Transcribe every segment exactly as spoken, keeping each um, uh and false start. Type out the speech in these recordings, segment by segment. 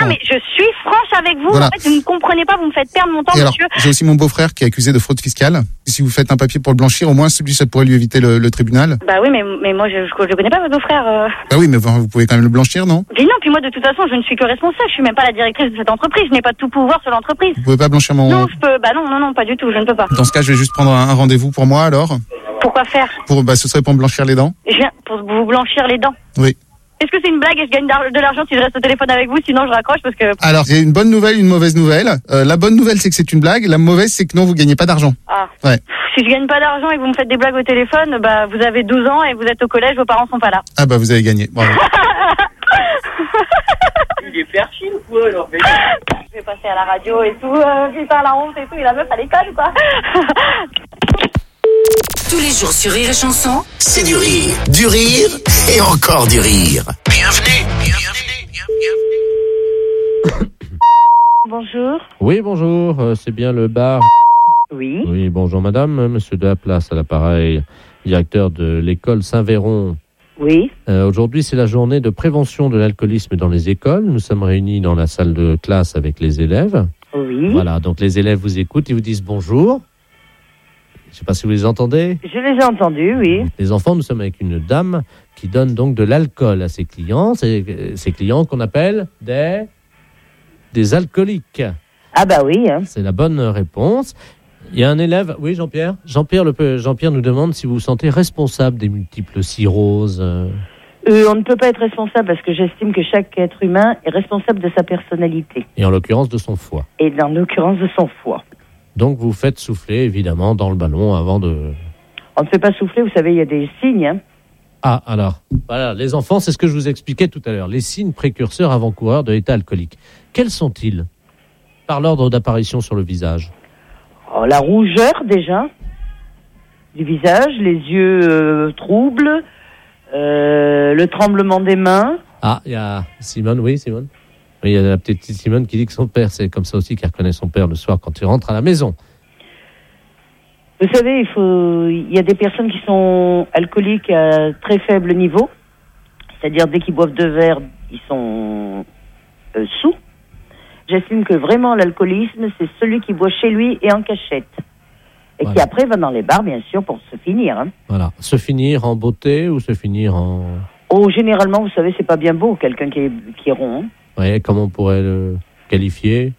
Non, mais je suis franche avec vous. Voilà. En fait, vous ne comprenez pas, vous me faites perdre mon temps, Et alors, monsieur. j'ai aussi mon beau-frère qui est accusé de fraude fiscale. Si vous faites un papier pour le blanchir, au moins celui ça pourrait lui éviter le, le tribunal. Bah oui, mais, mais moi, je ne connais pas, votre frère. Euh... Bah oui, mais vous, vous pouvez quand même le blanchir, non? Puis non, puis moi, de toute façon, je ne suis que responsable. Je suis même pas la directrice de cette entreprise. Je n'ai pas tout pouvoir sur l'entreprise. Vous pouvez pas blanchir mon... Non, je peux. Bah non, non, non, pas du tout. Je ne peux pas. Dans ce cas, je vais juste prendre un, un rendez-vous pour moi, alors. Pourquoi faire? Pour, bah, ce serait pour me blanchir les dents. Je viens pour vous blanchir les dents. Oui. Est-ce que c'est une blague et je gagne de l'argent si je reste au téléphone avec vous? Sinon, je raccroche parce que... Alors, il y a une bonne nouvelle, une mauvaise nouvelle. Euh, la bonne nouvelle, c'est que c'est une blague. La mauvaise, c'est que non, vous gagnez pas d'argent. Ah. Ouais. Si je gagne pas d'argent et que vous me faites des blagues au téléphone, bah, vous avez douze ans et vous êtes au collège, vos parents sont pas là. Ah bah, vous avez gagné. Bravo. Il est perché ou quoi, alors? Je vais passer à la radio et tout. Euh, putain, la honte et tout. Et la meuf, elle est quoi. Tous les jours sur Rire et Chanson, c'est du rire, du rire et encore du rire. Bienvenue, bienvenue, bienvenue. Bonjour. Oui, bonjour, euh, c'est bien le bar. Oui. Oui, bonjour madame, euh, monsieur de la Place à l'appareil, directeur de l'école Saint-Véron. Oui. Euh, aujourd'hui, c'est la journée de prévention de l'alcoolisme dans les écoles. Nous sommes réunis dans la salle de classe avec les élèves. Oui. Voilà, donc les élèves vous écoutent, ils vous disent bonjour. Je ne sais pas si vous les entendez. Je les ai entendus, oui. Les enfants, nous sommes avec une dame qui donne donc de l'alcool à ses clients. C'est ces clients qu'on appelle des, des alcooliques. Ah bah oui. Hein. C'est la bonne réponse. Il y a un élève, oui Jean-Pierre Jean-Pierre, le, Jean-Pierre nous demande si vous vous sentez responsable des multiples cirrhoses. Euh, on ne peut pas être responsable parce que j'estime que chaque être humain est responsable de sa personnalité. Et en l'occurrence de son foie. Et en l'occurrence de son foie. Donc vous faites souffler évidemment dans le ballon avant de... On ne fait pas souffler, vous savez, il y a des signes. Hein. Ah, alors, voilà, les enfants, c'est ce que je vous expliquais tout à l'heure. Les signes précurseurs avant-coureurs de l'état alcoolique. Quels sont-ils? Par l'ordre d'apparition sur le visage. Oh, la rougeur déjà du visage, les yeux euh, troubles, euh, le tremblement des mains. Ah, il y a Simone, oui Simone. Oui, il y a la petite Simone qui dit que son père, c'est comme ça aussi qu'elle reconnaît son père le soir quand il rentre à la maison. Vous savez, il faut, il y a des personnes qui sont alcooliques à très faible niveau, c'est-à-dire dès qu'ils boivent deux verres, ils sont euh, sous. J'estime que vraiment l'alcoolisme, c'est celui qui boit chez lui et en cachette. Et voilà. Qui après va dans les bars, bien sûr, pour se finir. Hein. Voilà. Se finir en beauté ou se finir en... Oh, généralement, vous savez, c'est pas bien beau, quelqu'un qui est, qui est rond. Hein. Oui, comment on pourrait le qualifier?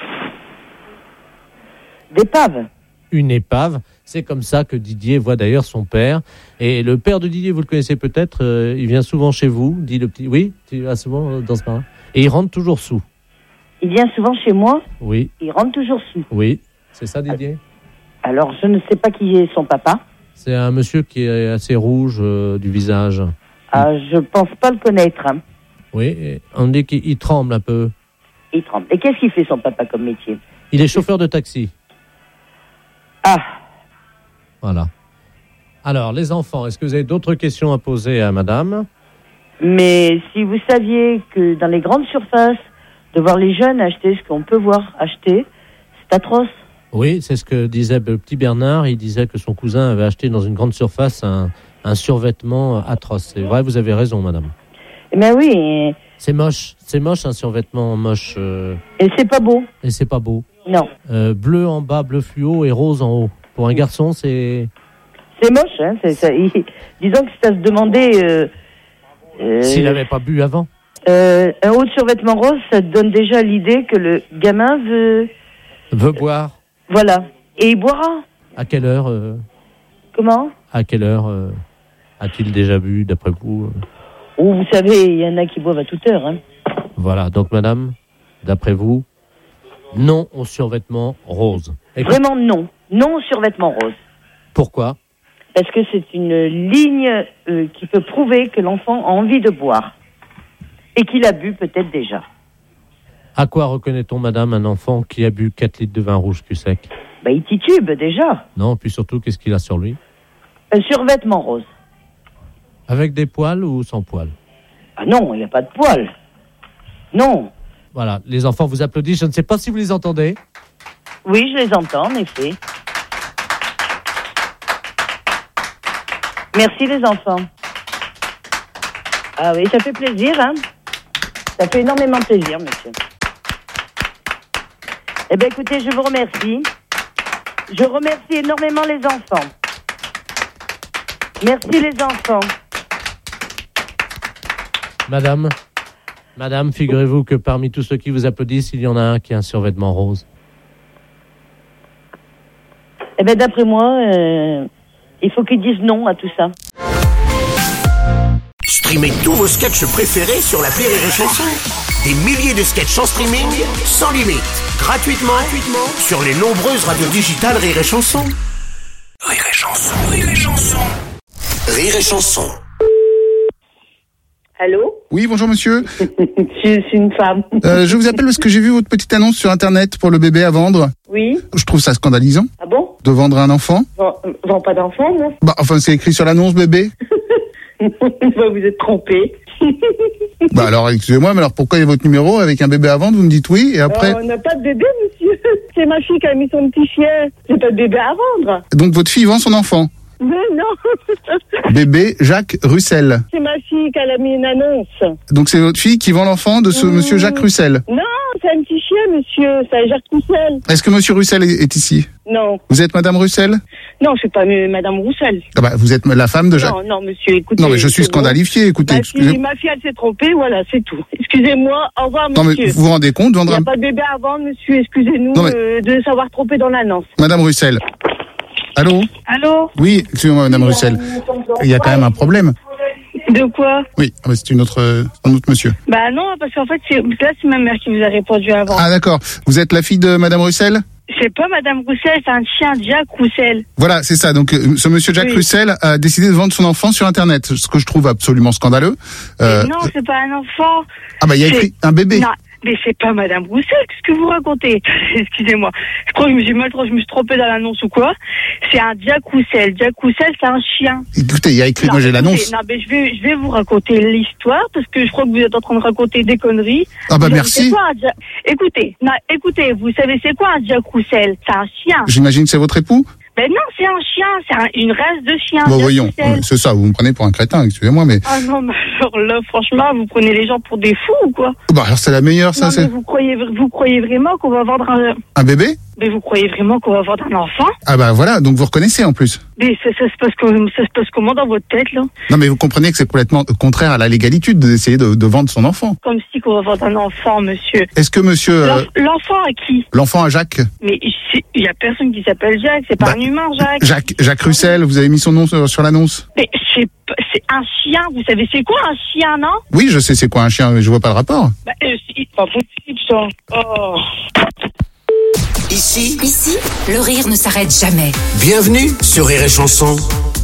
D'épave. Une épave. C'est comme ça que Didier voit d'ailleurs son père. Et le père de Didier, vous le connaissez peut-être, euh, il vient souvent chez vous, dit le petit... Oui, tu vas souvent dans ce bar. Et il rentre toujours sous. Il vient souvent chez moi. Oui. Il rentre toujours sous. Oui, c'est ça Didier. Alors, je ne sais pas qui est son papa. C'est un monsieur qui est assez rouge euh, du visage. Ah, je pense pas le connaître. Hein. Oui, on dit qu'il tremble un peu. Il tremble. Et qu'est-ce qu'il fait son papa comme métier? Il est chauffeur de taxi. Ah. Voilà. Alors, les enfants, est-ce que vous avez d'autres questions à poser à madame? Mais si vous saviez que dans les grandes surfaces, de voir les jeunes acheter ce qu'on peut voir acheter, c'est atroce. Oui, c'est ce que disait le petit Bernard. Il disait que son cousin avait acheté dans une grande surface un, un survêtement atroce. C'est vrai, vous avez raison, madame. Eh bien oui. Et... C'est moche. C'est moche, un survêtement moche. Euh... Et c'est pas beau. Et c'est pas beau. Non. Euh, bleu en bas, bleu fluo et rose en haut. Pour un garçon, c'est... C'est moche, hein. C'est, ça, il... Disons que c'est à se demander... Euh... Euh... S'il n'avait pas bu avant. Euh, un haut de survêtement rose, ça te donne déjà l'idée que le gamin veut... Veut boire. Voilà. Et il boira. À quelle heure euh... Comment? À quelle heure euh... a-t-il déjà bu, d'après vous? Oh, vous savez, il y en a qui boivent à toute heure. Hein. Voilà. Donc, madame, d'après vous, non au survêtement rose. Écoute... Vraiment non. Non au survêtement rose. Pourquoi? Parce que c'est une ligne euh, qui peut prouver que l'enfant a envie de boire. Et qu'il a bu peut-être déjà. À quoi reconnaît-on, madame, un enfant qui a bu quatre litres de vin rouge cul sec? Bah, il titube déjà. Non, puis surtout, qu'est-ce qu'il a sur lui? Un survêtement rose. Avec des poils ou sans poils? Ah non, il n'y a pas de poils. Non. Voilà, les enfants vous applaudissent. Je ne sais pas si vous les entendez. Oui, je les entends, en effet. Merci, les enfants. Ah oui, ça fait plaisir, hein? Ça fait énormément plaisir, monsieur. Eh bien, écoutez, je vous remercie. Je remercie énormément les enfants. Merci les enfants. Madame, Madame, figurez-vous que parmi tous ceux qui vous applaudissent, il y en a un qui a un survêtement rose. Eh bien, d'après moi, euh, il faut qu'ils disent non à tout ça. Streamez tous vos sketchs préférés sur l'appli Rire et Chanson. Des milliers de sketchs en streaming, sans limite, gratuitement, gratuitement sur les nombreuses radios digitales Rire et Chanson. Rire et Chanson, Rire et Chanson. Rire et Chanson. Allô? Oui, bonjour monsieur. Je suis une femme. Euh, je vous appelle parce que j'ai vu votre petite annonce sur Internet pour le bébé à vendre. Oui. Je trouve ça scandalisant Ah bon? de vendre un enfant. Vends, vends pas d'enfant, non? Bah, enfin, c'est écrit sur l'annonce bébé. Bah, vous êtes trompé. Bah alors, excusez-moi, mais alors pourquoi il y a votre numéro avec un bébé à vendre? Vous me dites oui et après... Euh, on n'a pas de bébé, monsieur. C'est ma fille qui a mis son petit chien. J'ai pas de bébé à vendre. Donc votre fille vend son enfant. Mais non. Bébé Jacques Russell. C'est ma fille qui a mis une annonce. Donc c'est votre fille qui vend l'enfant de ce Mmh. monsieur Jacques Russell. Non, c'est un petit chien, monsieur. C'est Jacques Roussel. Est-ce que monsieur Russell est, est ici? Non. Vous êtes madame Russell? Non, je suis pas euh, madame Roussel. Ah bah, vous êtes la femme de Jacques. Non, non, monsieur, écoutez. Non mais je suis c'est bon. scandalifié, écoutez. Ma fille, excusez- ma fille, elle s'est trompée, voilà, c'est tout. Excusez-moi, au revoir, Non mais monsieur. vous vous rendez compte, Il vendre n'y a un... pas de bébé à vendre, monsieur. Excusez-nous Non, mais- euh, de s'avoir trompé dans l'annonce. Madame Russell. Allô? Allô? Oui, excusez-moi madame Russell. Il y a quand même un problème. De quoi? Oui, ah bah, c'est une autre, euh, un autre monsieur. Bah non, parce qu'en fait, c'est, là, c'est ma mère qui vous a répondu avant. Ah d'accord. Vous êtes la fille de madame Russell? C'est pas madame Roussel, c'est un chien, Jacques Roussel. Voilà, c'est ça. Donc euh, ce monsieur Jacques Oui. Russell a décidé de vendre son enfant sur Internet, ce que je trouve absolument scandaleux. Euh, Non, c'est pas un enfant. ah bah il y a c'est- écrit un bébé. Non, mais c'est pas madame Roussel, qu'est-ce que vous racontez? Excusez-moi. Je crois que je me suis mal trop, je me suis trompée dans l'annonce ou quoi. C'est un Jacques Roussel. Jacques Roussel, c'est un chien. Écoutez, il y a écrit, Non, moi j'ai écoutez, l'annonce. Non, mais je vais, je vais vous raconter l'histoire parce que je crois que vous êtes en train de raconter des conneries. Ah bah Vous savez merci. c'est quoi un Ja- Écoutez, non, écoutez, vous savez c'est quoi un Jacques Roussel? C'est un chien. J'imagine que c'est votre époux. Ben non, c'est un chien, c'est un- une race de chien. Bon Jacques voyons, Roussel. ouais, c'est ça. Vous me prenez pour un crétin, excusez-moi, mais Ah non, mais alors là, franchement, vous prenez les gens pour des fous ou quoi? bah alors c'est la meilleure, ça Non, mais c'est vous croyez, vous croyez vraiment qu'on va vendre un, un bébé. mais vous croyez vraiment qu'on va vendre un enfant? Ah bah voilà, donc vous reconnaissez en plus. Mais ça, ça se passe comme, ça se passe comment dans votre tête, là? Non mais vous comprenez que c'est complètement contraire à la légalité d'essayer de, de vendre son enfant. Comme si qu'on va vendre un enfant, monsieur. Est-ce que monsieur euh, L'enf- L'enfant à qui? l'enfant à Jacques, Mais c'est- il y a personne qui s'appelle Jacques, c'est pas Bah, un humain, Jacques. Jacques Jacques Russell, vous avez mis son nom sur, sur l'annonce? Mais c'est pas- c'est un chien, vous savez c'est quoi un chien, non? Oui, je sais c'est quoi un chien, mais je vois pas le rapport. Bah, euh, c'est pas possible, ça. Oh. Ici, Ici, le rire ne s'arrête jamais. bienvenue sur Rire et Chanson.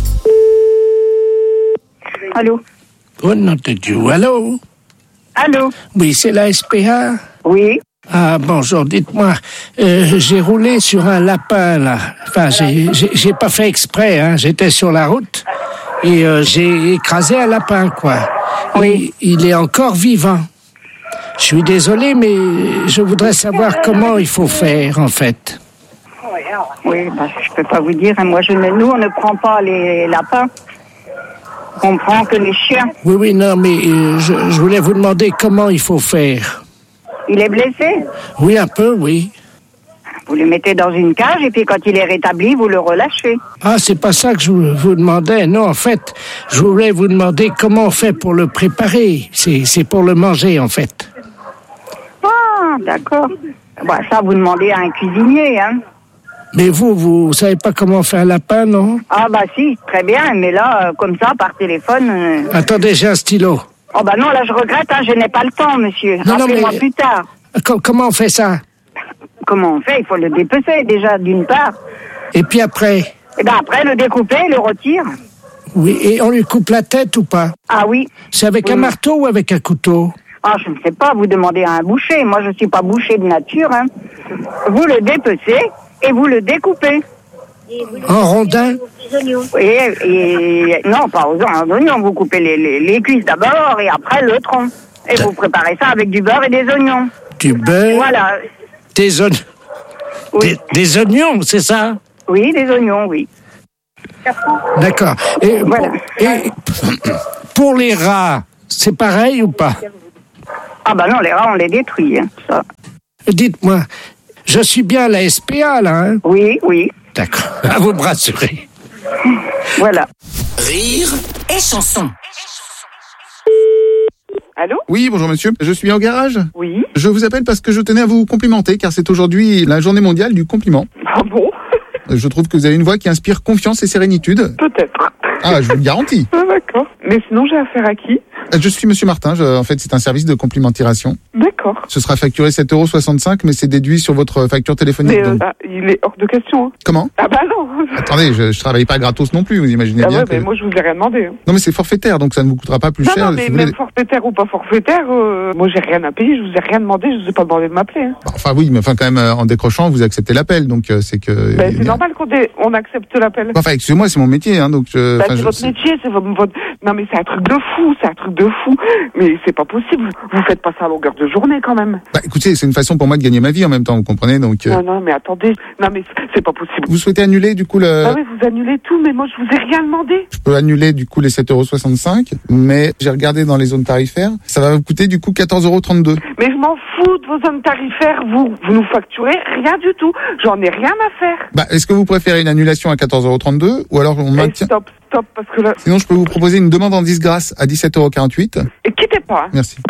Allô? Oh, nom de Dieu, allô? Allô? Oui, c'est la S P A? Oui. Ah, bonjour, dites-moi, euh, j'ai roulé sur un lapin, là. Enfin, j'ai, j'ai, j'ai pas fait exprès, hein. J'étais sur la route et euh, j'ai écrasé un lapin, quoi. Oui. Il, il est encore vivant. Je suis désolé, mais je voudrais savoir comment il faut faire, en fait. Oui, bah, je peux pas vous dire. hein. Moi, je ne, nous, on ne prend pas les lapins. On prend que les chiens. Oui, oui, non, mais euh, je, je voulais vous demander comment il faut faire. Il est blessé. Oui, un peu, oui. Vous le mettez dans une cage et puis quand il est rétabli, vous le relâchez. Ah, c'est pas ça que je vous vous demandais. Non, en fait, je voulais vous demander comment on fait pour le préparer. C'est, c'est pour le manger, en fait. Ah, d'accord. Bah, ça, vous demandez à un cuisinier, hein. Mais vous, vous savez pas comment faire un lapin, non? Ah, bah si, très bien. Mais là, euh, comme ça, par téléphone... euh, Attendez, j'ai un stylo. Oh, bah non, là, je regrette, hein, je n'ai pas le temps, monsieur. Non, non, Rappelez-moi mais- plus tard. Com- comment on fait ça? Comment on fait? Il faut le dépecer, déjà, d'une part. Et puis après? Et ben après, le découper, le retire. Oui, et on lui coupe la tête ou pas? Ah oui. C'est avec Oui. un marteau ou avec un couteau? Ah, je ne sais pas, vous demandez à un boucher. Moi, je ne suis pas boucher de nature, hein. Vous le dépecez et vous le découpez. En rondins? Et, et non, pas aux en oignons. Vous coupez les, les, les cuisses d'abord et après le tronc. Et vous préparez ça avec du beurre et des oignons. Du beurre? Voilà. Des oignons? Oui, Des, des oignons, c'est ça? oui des oignons, oui. D'accord. Et, Voilà. pour, et pour les rats, c'est pareil ou pas? Ah bah non, les rats, on les détruit, hein, ça. Dites-moi, je suis bien à la S P A, là, hein? Oui, oui. D'accord, à vous me rassurer. Voilà. Rire Et chanson. Allô? Oui, bonjour monsieur. Je suis en garage. Oui. Je vous appelle parce que je tenais à vous complimenter car c'est aujourd'hui la journée mondiale du compliment. Ah bon? Je trouve que vous avez une voix qui inspire confiance et sérénitude. Peut-être. Ah, je vous le garantis. Ah, d'accord. Mais sinon, j'ai affaire à qui? Je suis monsieur Martin. Je- en fait, c'est un service de complimentation. D'accord. Ce sera facturé sept euros soixante-cinq, mais c'est déduit sur votre facture téléphonique. Mais euh, donc- ah, il est hors de question. Hein. Comment? Ah bah non. Attendez, je, je travaille pas gratos non plus, vous imaginez Ah bien ouais, que... mais moi je vous ai rien demandé. Hein. Non mais c'est forfaitaire, donc ça ne vous coûtera pas plus Non, cher. non, si mais vous voulez. même forfaitaire ou pas forfaitaire, euh, moi j'ai rien à payer, je vous ai rien demandé, je vous ai pas demandé de m'appeler. Hein. Enfin oui, mais enfin quand même, euh, en décrochant, vous acceptez l'appel, donc euh, c'est que... Ben, c'est normal qu'on dé- on accepte l'appel. Enfin, excusez-moi, c'est mon métier, hein, donc... je- Bah, enfin, c'est je- votre métier, c'est votre, votre- Non mais c'est un truc de fou, c'est un truc de fou. Mais c'est pas possible, vous faites pas ça à longueur de journée quand même. Bah, écoutez, c'est une façon pour moi de gagner ma vie en même temps, vous comprenez, donc... euh, Non, non, mais attendez, non mais c'est pas possible. Vous souhaitez annuler du coup le... Ah oui, vous annulez tout, mais moi je vous ai rien demandé. Je peux annuler du coup les sept euros soixante-cinq, mais j'ai regardé dans les zones tarifaires, ça va vous coûter du coup quatorze euros trente-deux. Mais je m'en fous de vos zones tarifaires, vous, vous nous facturez rien du tout. J'en ai rien à faire. Bah, est-ce que vous préférez une annulation à quatorze euros trente-deux, ou alors on Et maintient... stop, stop, parce que là... Sinon, je peux vous proposer une demande en disgrâce à dix-sept euros quarante-huit. Et quittez pas. Hein. Merci.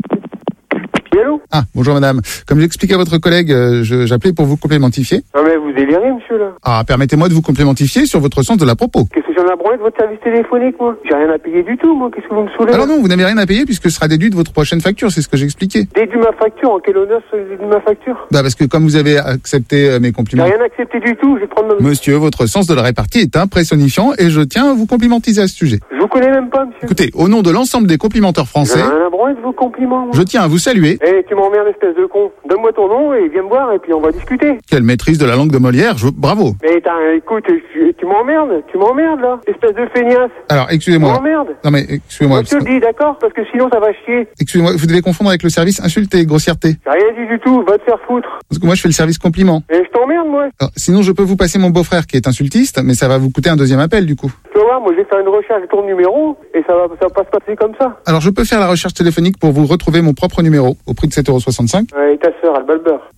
Oui, allô? Ah, bonjour madame. Comme j'expliquais à votre collègue, euh, je- j'appelais pour vous complémentifier. Non, mais vous délirez, monsieur, là. Ah, permettez-moi de vous complémentifier sur votre sens de la propos. Qu'est-ce que j'en ai branlé de votre service téléphonique, moi? J'ai rien à payer du tout, moi. Qu'est-ce que vous me saoulez? Alors non, vous n'avez rien à payer puisque ce sera déduit de votre prochaine facture, c'est ce que j'ai expliqué. Déduit ma facture. En quel honneur c'est déduit ma facture? Bah parce que comme vous avez accepté euh, mes J'ai compliments, rien accepté du tout. Je vais prendre ma... monsieur, votre sens de la répartie est impressionnifiant et je tiens à vous complimentiser à ce sujet. Je vous connais même pas, monsieur. Écoutez, au nom de l'ensemble des complimenteurs français, J'en ai rien à branler de vos compliments, moi. je tiens à vous saluer. Eh, tu m'emmerdes, espèce de con. Donne-moi ton nom et viens me voir et puis on va discuter. Quelle maîtrise de la langue de Molière, je... bravo. Mais t'as, écoute, tu, tu m'emmerdes, tu m'emmerdes, là. Espèce de feignasse. Alors, Tu excusez-moi. m'emmerdes. Non mais excusez-moi. Moi, je te le dis, d'accord? Parce que sinon, ça va chier. Excusez-moi, vous devez confondre avec le service insulte et grossièreté. J'ai rien dit du tout. Va te faire foutre. Parce que moi je fais le service compliment. Et je t'emmerde, moi. Alors, sinon je peux vous passer mon beau-frère qui est insultiste, mais ça va vous coûter un deuxième appel du coup. Tu vas voir, moi, je vais faire une recherche de ton numéro et ça va, ça va pas se passer comme ça. Alors je peux faire la recherche téléphonique pour vous retrouver mon propre numéro au prix de sept euros soixante-cinq. Ouais, et ta sœur, elle bat le beurre.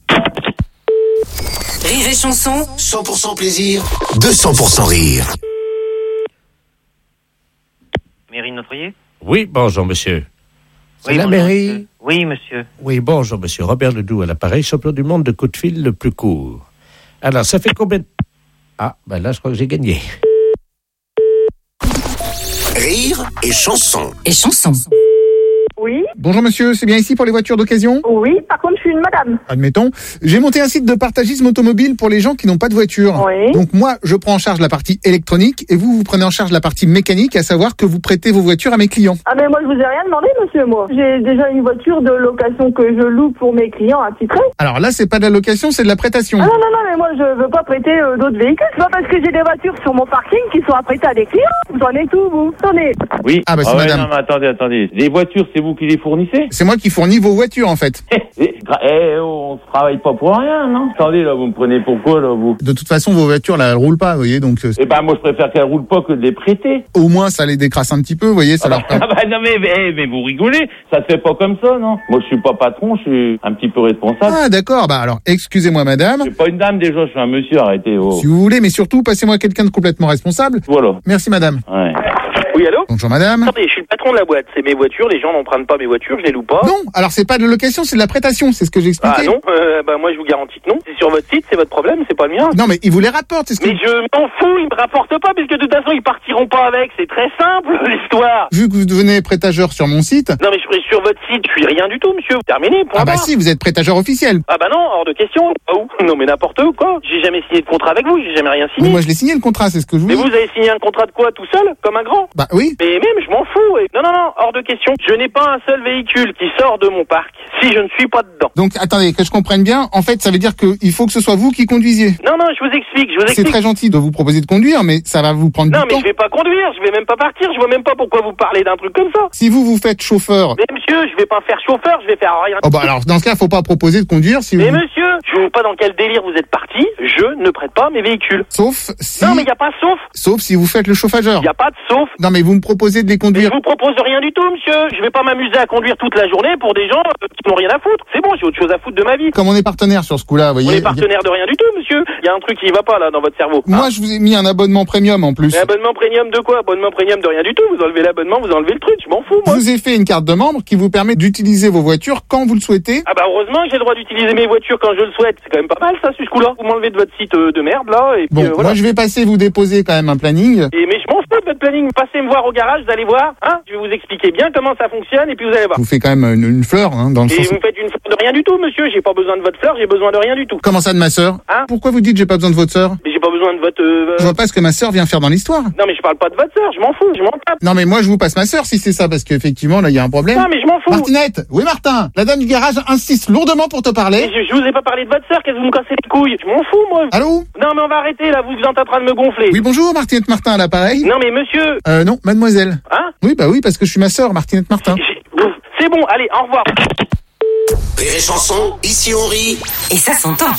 Rire et chanson. cent pour cent plaisir, deux cents pour cent rire. Mairie de Notre-Oyer? Oui, bonjour, monsieur. C'est Oui, la bonjour, mairie. monsieur. Oui, monsieur. Oui, bonjour, monsieur. Robert Ledoux à l'appareil, champion du monde de coup de fil le plus court. Alors, ça fait combien de... Ah, ben là, je crois que j'ai gagné. Rire et chanson. Et chanson. Oui, Bonjour monsieur, c'est bien ici pour les voitures d'occasion? oui, par contre, je suis une madame. Admettons. J'ai monté un site de partagisme automobile pour les gens qui n'ont pas de voiture. Oui. Donc moi, je prends en charge la partie électronique et vous, vous prenez en charge la partie mécanique, à savoir que vous prêtez vos voitures à mes clients. Ah, mais moi, je vous ai rien demandé, monsieur, moi. J'ai déjà une voiture de location que je loue pour mes clients attitrés. Alors là, c'est pas de la location, c'est de la prêtation. Ah non, non, non, mais moi, je veux pas prêter euh, d'autres véhicules. C'est pas parce que j'ai des voitures sur mon parking qui sont apprêtées à des clients. Vous en êtes où, vous? Attendez. Oui. Ah bah c'est ouais, madame. non, mais attendez, attendez. Les voitures, c'est vous qui les fournissez? C'est moi qui fournis vos voitures en fait. Eh, eh, oh, on se travaille pas pour rien, non? Attendez, là, vous me prenez pour quoi, là, vous? De toute façon, vos voitures là, elles roulent pas, vous voyez, donc euh, Eh ben, moi, je préfère qu'elles roulent pas que de les prêter. au moins ça les décrasse un petit peu, vous voyez, ça Ah leur bah, permet. ah bah, non, mais, mais, mais vous rigolez. Ça se fait pas comme ça, non? Moi, je suis pas patron, je suis un petit peu responsable. Ah d'accord, bah alors excusez-moi madame. Je suis pas une dame, déjà, je suis un monsieur, arrêtez, oh. Si vous voulez, mais surtout passez-moi quelqu'un de complètement responsable. Voilà. Merci madame. Ouais. Oui, allô? Bonjour madame. Attendez, je suis le patron de la boîte. C'est mes voitures, les gens n'empruntent pas mes voitures, je les loue pas. Non, alors c'est pas de la location, c'est de la prêtation, c'est ce que j'ai expliqué. Ah non, euh, bah moi je vous garantis que non. C'est sur votre site, c'est votre problème, c'est pas le mien. Non mais ils vous les rapportent, c'est ce que... Mais je m'en fous, ils me rapportent pas, puisque de toute façon ils partiront pas avec, c'est très simple l'histoire. Vu que vous devenez prêtageur sur mon site... Non mais je suis sur votre site, je suis rien du tout, monsieur. Terminé, point Ah bah barre. si, vous êtes prêtageur officiel. Ah bah non, hors de question. Ah où? Non mais n'importe où, quoi. J'ai jamais signé de contrat avec vous, j'ai jamais rien Mais signé. moi je l'ai signé le contrat, c'est ce que je vous Mais dis. vous avez signé un contrat de quoi, tout seul, comme un grand? Bah oui. Mais même, je m'en fous. Et... Non, non, non, hors de question. Je n'ai pas un seul véhicule qui sort de mon parc si je ne suis pas dedans. Donc attendez, que je comprenne bien, en fait ça veut dire qu'il faut que ce soit vous qui conduisiez. Non, non, je vous explique, je vous C'est explique. très gentil de vous proposer de conduire, mais ça va vous prendre Non, du mais temps. je vais pas conduire, je vais même pas partir, je vois même pas pourquoi vous parlez d'un truc comme ça. Si vous vous faites chauffeur... Mais monsieur, je vais pas faire chauffeur, je vais faire rien. Oh bah alors dans ce cas, faut pas proposer de conduire si vous... Mais monsieur, je vous passe pas dans quel délire vous êtes parti, je ne prête pas mes véhicules. Sauf si... Non, mais il n'y a pas sauf. Sauf si vous faites le chauffageur. Il n'y a pas de sauf. Non, mais vous me proposez de les Mais conduire. je vous propose rien du tout, monsieur. Je vais pas m'amuser à conduire toute la journée pour des gens euh, qui n'ont rien à foutre. C'est bon, j'ai autre chose à foutre de ma vie. Comme on est partenaire sur ce coup-là, vous voyez. On est partenaire de rien du tout, monsieur. Il y a un truc qui va pas, là, dans votre cerveau. Moi, je vous ai mis un abonnement premium en plus. Mais abonnement premium de quoi? Abonnement premium de rien du tout. Vous enlevez l'abonnement, vous enlevez le truc. Je m'en fous, Je moi. vous ai fait une carte de membre qui vous permet d'utiliser vos voitures quand vous le souhaitez. Ah bah heureusement que j'ai le droit d'utiliser mes voitures quand je le souhaite. C'est quand même pas mal, ça, ce coup-là. Vous m'enlevez de votre site euh, de merde, là, et puis Bon, euh, voilà. moi je vais passer vous déposer quand même un planning. Et mais je m'en fous de votre planning. Passez me voir au garage, vous allez voir. Hein, je vais vous expliquer bien comment ça fonctionne, et puis vous allez voir. Je vous fais quand même une, une fleur, hein, dans le Et sens... vous me faites une fleur de rien du tout, monsieur. J'ai pas besoin de votre fleur, j'ai besoin de rien du tout. Comment ça de ma sœur? Hein? Pourquoi vous dites j'ai pas besoin de votre sœur? Mais j'ai pas besoin de votre... euh, Je vois pas ce que ma sœur vient faire dans l'histoire. Non mais je parle pas de votre sœur, je m'en fous, je m'en tape. Non mais moi je vous passe ma sœur si c'est ça, parce qu'effectivement là il y a un problème. Non mais je m'en fous. Martinette, oui Martin, la dame du garage insiste lourdement pour te parler. Mais je, je vous ai pas parlé de votre sœur, qu'est-ce que vous me cassez les couilles? Je m'en fous, moi. Allô? Non mais on va arrêter là, vous êtes en train de me gonfler. Oui bonjour Martinette Martin à l'appareil. Non mais monsieur. Euh non, mademoiselle. Hein? Oui bah oui parce que je suis ma sœur Martinette Martin. C'est bon, allez, au revoir. Rire et chanson, ici on rit. Et ça s'entend.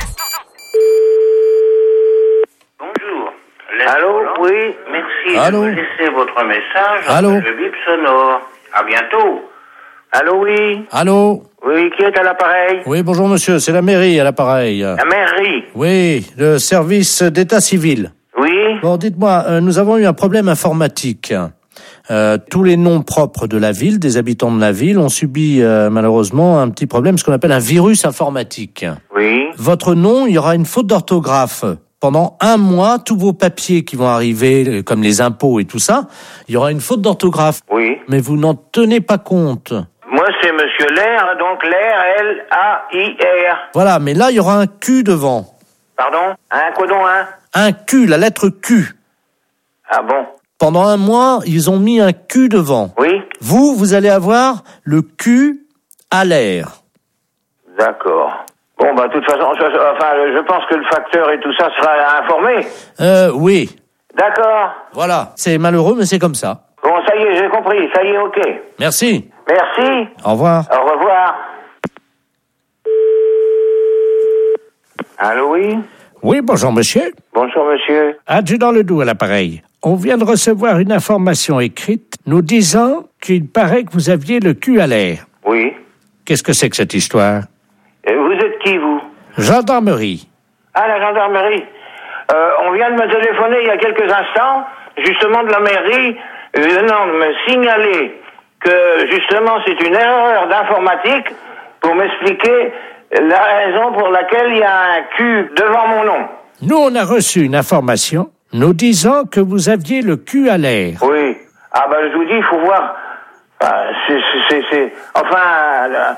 Bonjour. Allô, oui, merci Allô? de me laisser votre message. Allô? Le bip sonore. À bientôt. Allô, oui. Allô? Oui, qui est à l'appareil? Oui, bonjour monsieur, c'est la mairie à l'appareil. La mairie. Oui, le service d'état civil. Oui. Bon, dites-moi, euh, nous avons eu un problème informatique. Euh, tous les noms propres de la ville, des habitants de la ville, ont subi euh, malheureusement un petit problème, ce qu'on appelle un virus informatique. Oui. Votre nom, il y aura une faute d'orthographe. Pendant un mois, tous vos papiers qui vont arriver, comme les impôts et tout ça, il y aura une faute d'orthographe. Oui. Mais vous n'en tenez pas compte. Moi, c'est Monsieur Lair, donc Lair, L A I R. Voilà, mais là, il y aura un Q devant. Pardon? Un quoi donc, hein? Un Q, la lettre Q. Ah bon? Pendant un mois, ils ont mis un Q devant. Oui. Vous, vous allez avoir le Q à l'air. D'accord. Bon, bah, de toute façon, ça, ça- enfin, je pense que le facteur et tout ça sera informé. Euh, oui. D'accord. Voilà. C'est malheureux, mais c'est comme ça. Bon, ça y est, j'ai compris. Ça y est, ok. Merci. Merci. Au revoir. Au revoir. Allô, oui? Oui, bonjour monsieur. Bonjour, monsieur. Adjudant Ledoux à l'appareil. On vient de recevoir une information écrite nous disant qu'il paraît que vous aviez le cul à l'air. Oui. Qu'est-ce que c'est que cette histoire? Euh, vous êtes qui, vous? Gendarmerie. Ah, la gendarmerie. Euh, on vient de me téléphoner il y a quelques instants, justement de la mairie, venant de me signaler que, justement, c'est une erreur d'informatique pour m'expliquer la raison pour laquelle il y a un Q devant mon nom. Nous, on a reçu une information nous disant que vous aviez le cul à l'air. Oui. Ah, ben, je vous dis, il faut voir. Enfin, c'est, c'est, c'est, c'est- enfin, là,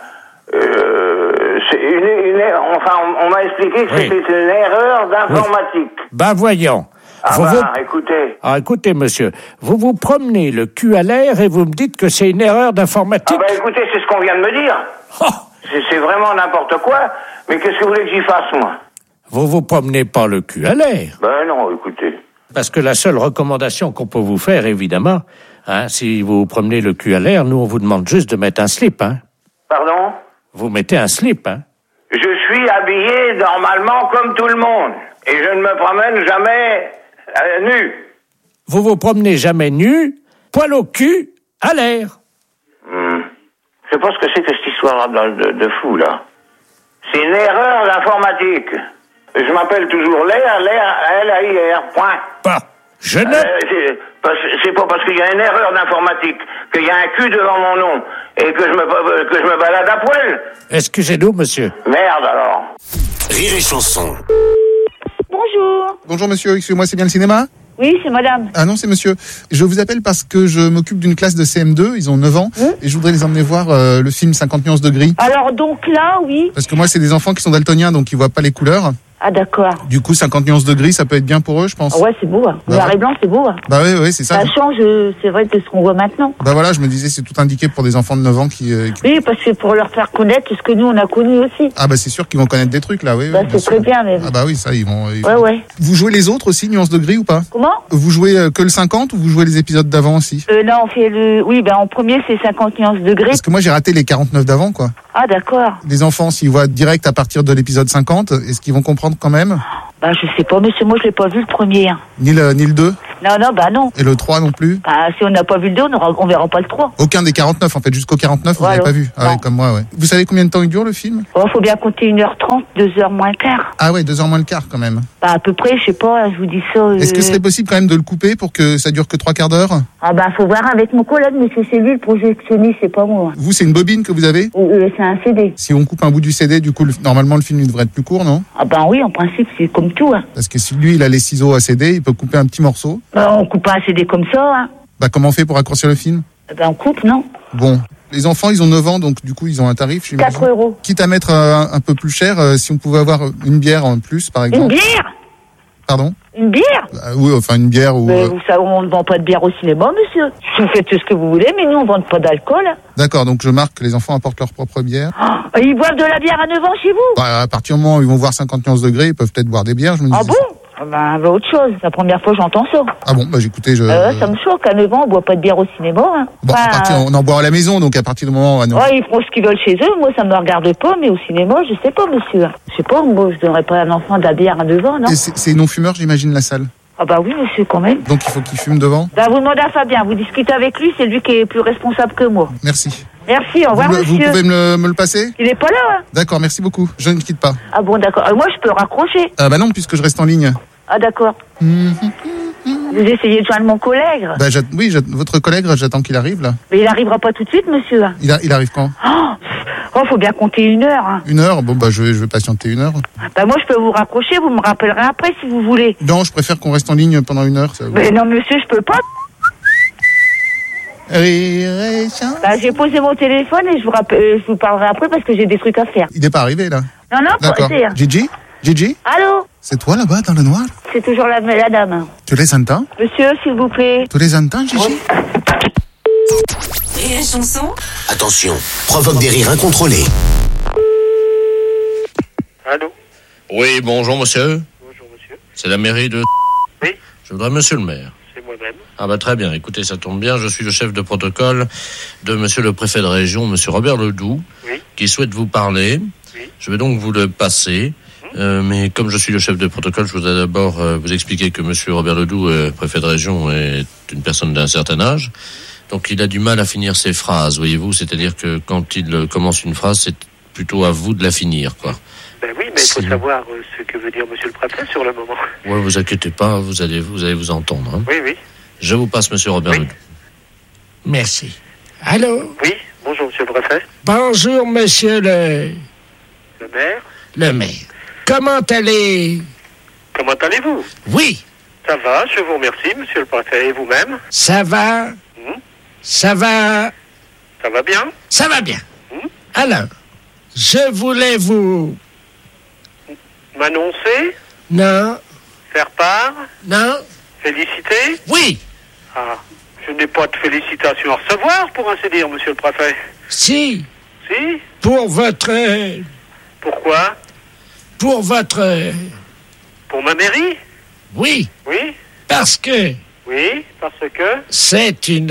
euh, c'est une, une, enfin, on, on m'a expliqué que Oui. c'était une erreur d'informatique. Ben voyons. Ah, Vous ben, vous- écoutez. Ah, écoutez, monsieur, vous vous promenez le cul à l'air et vous me dites que c'est une erreur d'informatique. Ah, ben, écoutez, c'est ce qu'on vient de me dire. C'est, c'est vraiment n'importe quoi. Mais qu'est-ce que vous voulez que j'y fasse, moi? Vous vous promenez pas le cul à l'air. Ben, non, écoutez. Parce que la seule recommandation qu'on peut vous faire, évidemment, hein, si vous promenez le cul à l'air, nous, on vous demande juste de mettre un slip, hein. Pardon? Vous mettez un slip, hein. Je suis habillé normalement comme tout le monde. Et je ne me promène jamais euh, nu. Vous vous promenez jamais nu, poil au cul, à l'air. Hmm. Je sais pas ce que c'est que cette histoire de, de, de fou, là. C'est une erreur d'informatique. Je m'appelle toujours Lair, Lair, L A I R, point. Bah, je ne... Euh, c'est, parce- c'est pas parce qu'il y a une erreur d'informatique, qu'il y a un cul devant mon nom, et que je me, que je me balade à poil. Excusez-nous, monsieur. Merde, alors. Rire et chanson. Bonjour. Bonjour monsieur, excusez-moi, c'est bien le cinéma? Oui, c'est madame. Ah non, c'est monsieur. Je vous appelle parce que je m'occupe d'une classe de C M deux, ils ont neuf ans, et je voudrais les emmener voir euh, le film cinquante nuances de gris. Alors donc là, oui. Parce que moi, c'est des enfants qui sont daltoniens, donc ils voient pas les couleurs. Ah, d'accord. Du coup, cinquante nuances de gris, ça peut être bien pour eux, je pense. Ah ouais, c'est beau. Hein. Bah Noir ouais. et blanc, c'est beau. Hein. Bah oui, oui, c'est ça. Ça change, euh, c'est vrai, de ce qu'on voit maintenant. Bah voilà, je me disais, c'est tout indiqué pour des enfants de neuf ans qui... euh, qui- Oui, parce que pour leur faire connaître ce que nous, on a connu aussi. Ah bah c'est sûr qu'ils vont connaître des trucs, là, oui. Bah, oui, bien c'est sûr. très bien, même. Ah bah oui, ça, ils vont... ils Ouais, vont- ouais. Vous jouez les autres aussi, nuances de gris ou pas? Comment? Vous jouez euh, que le cinquante ou vous jouez les épisodes d'avant aussi? Euh, là, on fait le... Oui, ben, en premier, c'est cinquante nuances de gris. Parce que moi, j'ai raté les quarante-neuf d'avant, quoi. Ah, d'accord. Les enfants, s'ils voient direct à partir de l'épisode cinquante, est-ce qu'ils vont comprendre quand même? Bah, je sais pas, monsieur, moi, je l'ai pas vu le premier. Hein. Ni le, ni le deux? Non, non, bah, non. Et le trois non plus? Bah, si on n'a pas vu le deux, on, aura... on verra pas le trois. Aucun des quarante-neuf, en fait. Jusqu'au quarante-neuf, vous Voilà. n'avez pas vu? Ah ouais, comme moi, ouais. Vous savez combien de temps il dure, le film? Oh, faut bien compter une heure trente, deux heures moins le quart. Ah ouais, deux heures moins le quart, quand même. Bah, à peu près, je sais pas, je vous dis ça. euh, Est-ce que ce serait possible quand même de le couper pour que ça dure que trois quarts d'heure? Ah, bah, faut voir avec mon collègue, monsieur, c'est lui le projectionniste, c'est pas moi. Vous, c'est une bobine que vous avez? Euh, c'est un C D. Si on coupe un bout du C D, du coup, le- normalement, le film, il devrait être plus court, non? Ah, bah oui, en principe, c'est comme tout, hein. Parce que si lui, il a les ciseaux à C D, il peut couper un petit morceau. Bah, on coupe pas un C D comme ça, hein. Bah, comment on fait pour raccourcir le film? Bah, on coupe, non? Bon. Les enfants, ils ont neuf ans, donc du coup, ils ont un tarif, j'imagine. quatre euros. Quitte à mettre euh, un, un peu plus cher, euh, si on pouvait avoir une bière en plus, par exemple. Une bière? Pardon? Une bière? Ah oui, enfin, une bière ou... Mais euh, vous savez, on ne vend pas de bière au cinéma, monsieur. Vous faites ce que vous voulez, mais nous, on ne vend pas d'alcool. D'accord, donc je marque que les enfants apportent leur propre bière. Ah, ils boivent de la bière à neuf ans chez vous? Bah, à partir du moment où ils vont voir cinquante nuances degrés, ils peuvent peut-être boire des bières, je me dis. Ah bon? Ah bah, bah, autre chose. C'est la première fois que j'entends ça. Ah bon, bah écoutez, je... Euh, ça me choque. À neuf ans, on boit pas de bière au cinéma. Hein. Bon, Enfin, à partir, on en boit à la maison, donc à partir du moment où... à neuf- ouais, ils font ce qu'ils veulent chez eux. Moi, ça me regarde pas, mais au cinéma, je sais pas, monsieur. Je sais pas, moi, je donnerais pas à un enfant de la bière à neuf ans, non? Et c'est c'est non-fumeur, j'imagine, la salle. Ah bah oui, monsieur, quand même. Donc il faut qu'il fume devant. Bah, vous demandez à Fabien, vous discutez avec lui, c'est lui qui est plus responsable que moi. Merci. Merci, au revoir, vous, le- vous monsieur. pouvez me le, me le passer? Il est pas là, hein? D'accord, merci beaucoup. Je ne quitte pas. Ah bon, d'accord. Euh, moi, je peux raccrocher. Ah bah non, puisque je reste en ligne. Ah, d'accord. Vous essayez de joindre mon collègue. Bah, j'att- oui, j'att- votre collègue, j'attends qu'il arrive là. Mais il arrivera pas tout de suite, monsieur. Il, a- il arrive quand? Oh, oh, faut bien compter une heure. Hein. Une heure? Bon, bah je vais, je vais patienter une heure. Bah, moi, je peux vous raccrocher, vous me rappellerez après si vous voulez. Non, je préfère qu'on reste en ligne pendant une heure. Ça... Mais non, monsieur, je peux pas. Rire et chanson. Bah, j'ai posé mon téléphone et je vous, rappelle, euh, je vous parlerai après parce que j'ai des trucs à faire. Il n'est pas arrivé là. Non, non, D'accord. c'est... Gigi? Gigi? Allô? C'est toi là-bas dans le noir? C'est toujours la, la dame. Tu les entends? Monsieur, s'il vous plaît. Tu les entends, Gigi? Rire et chanson. Attention, provoque des rires incontrôlés. Allô? Oui, bonjour monsieur. Bonjour, monsieur. C'est la mairie de... Oui. Je voudrais monsieur le maire. C'est moi-même. Ah bah très bien, écoutez, ça tombe bien, je suis le chef de protocole de monsieur le préfet de région, monsieur Robert Ledoux, Oui. qui souhaite vous parler. Oui. Je vais donc vous le passer. Euh, mais comme je suis le chef de protocole, je voudrais d'abord euh, vous expliquer que monsieur Robert Ledoux, euh, préfet de région, est une personne d'un certain âge. Donc il a du mal à finir ses phrases, voyez-vous. C'est-à-dire que quand il euh, commence une phrase, c'est plutôt à vous de la finir, quoi. Ben oui, mais il faut Si. savoir euh, ce que veut dire monsieur le préfet sur le moment. Ouais, vous inquiétez pas, vous allez vous, allez vous entendre. Hein. Oui, oui. Je vous passe monsieur Robert Oui. Ledoux. Merci. Allô? Oui, bonjour monsieur le préfet. Bonjour, monsieur le, Le maire. le maire. Comment allez... Comment allez-vous? Oui, Ça va, je vous remercie monsieur le préfet. Et vous-même? ça va. Hmm Ça va. Ça va bien? Ça va bien. Hmm Alors, je voulais vous... M'annoncer? Non, Faire part? non, Féliciter? oui, Ah, je n'ai pas de félicitations à recevoir, pour ainsi dire, monsieur le préfet. si, Si? pour votre... Pourquoi? Pour votre... Pour ma mairie? Oui, Oui? parce que Oui, parce que c'est une...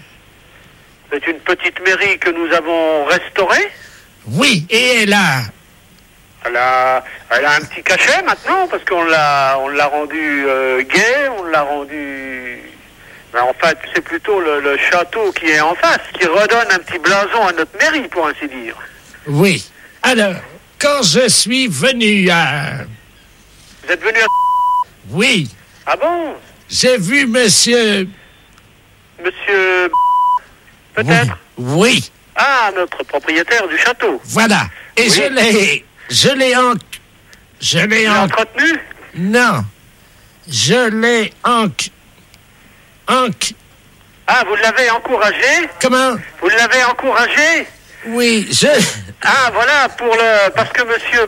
c'est une petite mairie que nous avons restaurée. Oui, et elle a... Elle a, elle a un petit cachet maintenant, parce qu'on l'a, on l'a rendu euh, gai, on l'a rendu... Mais en fait, c'est plutôt le, le château qui est en face, qui redonne un petit blason à notre mairie, pour ainsi dire. Oui. Alors, quand je suis venu à... Vous êtes venu à... Oui, Ah bon? j'ai vu monsieur... Monsieur... Peut-être? Oui, Ah, notre propriétaire du château. voilà. Et Oui. je l'ai... Je l'ai en... Je l'ai Vous l'avez en... entretenu? Non. Je l'ai en... En... Ah, vous l'avez encouragé? Comment? Vous l'avez encouragé? Oui, je... Ah, voilà, pour le... Parce que monsieur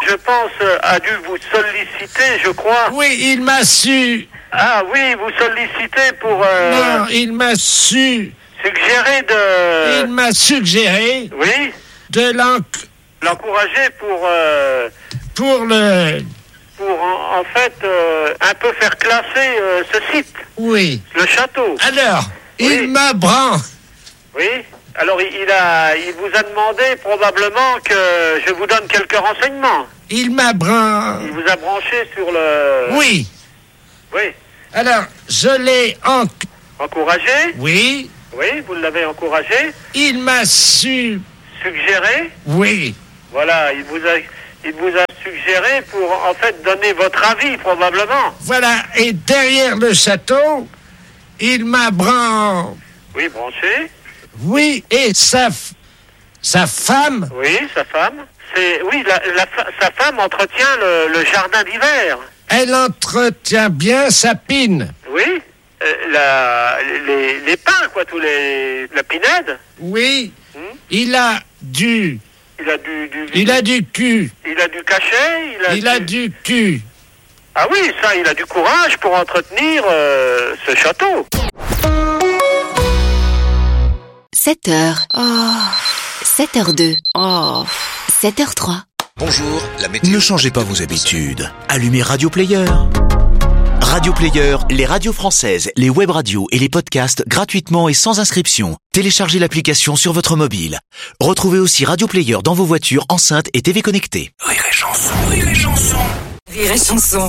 Je pense euh, a dû vous solliciter, je crois. Oui, il m'a su. Ah oui, vous sollicitez pour... Euh, Non, il m'a su. Suggérer de... Il m'a suggéré. Oui. De l'enc- L'encourager pour... Euh, pour le... Pour en, en fait euh, un peu faire classer euh, ce site. Oui. Le château. Alors, oui. il m'a bran. Oui. Alors il, il a, il vous a demandé probablement que je vous donne quelques renseignements. Il m'a bran. Il vous a branché sur le... Oui. Oui. Alors, je l'ai en... Encouragé? Oui. Oui, vous l'avez encouragé. Il m'a su... Suggéré? Oui. Voilà, il vous a, il vous a suggéré pour en fait donner votre avis probablement. Voilà, et derrière le château, il m'a bran... Oui, branché. Oui, et sa, f- sa femme... Oui, sa femme. C'est, oui, la, la, sa femme entretient le, le jardin d'hiver. Elle entretient bien sa pine. Oui, euh, la, les, les pins, quoi, tous les... La pinède. Oui, hmm? il a du... Il a du, du... Il a du cul. Il a du cachet. Il a, il du... a du cul. Ah oui, ça, il a du courage pour entretenir euh, ce château. sept heures. Oh. sept heures deux. Oh. sept heures trois. Bonjour, la météo. Ne changez pas vos habitudes. Allumez Radio Player. Radio Player, les radios françaises, les web radios et les podcasts gratuitement et sans inscription. Téléchargez l'application sur votre mobile. Retrouvez aussi Radio Player dans vos voitures, enceintes et T V connectées. Rire et chanson, rire et chanson. Rire et chanson.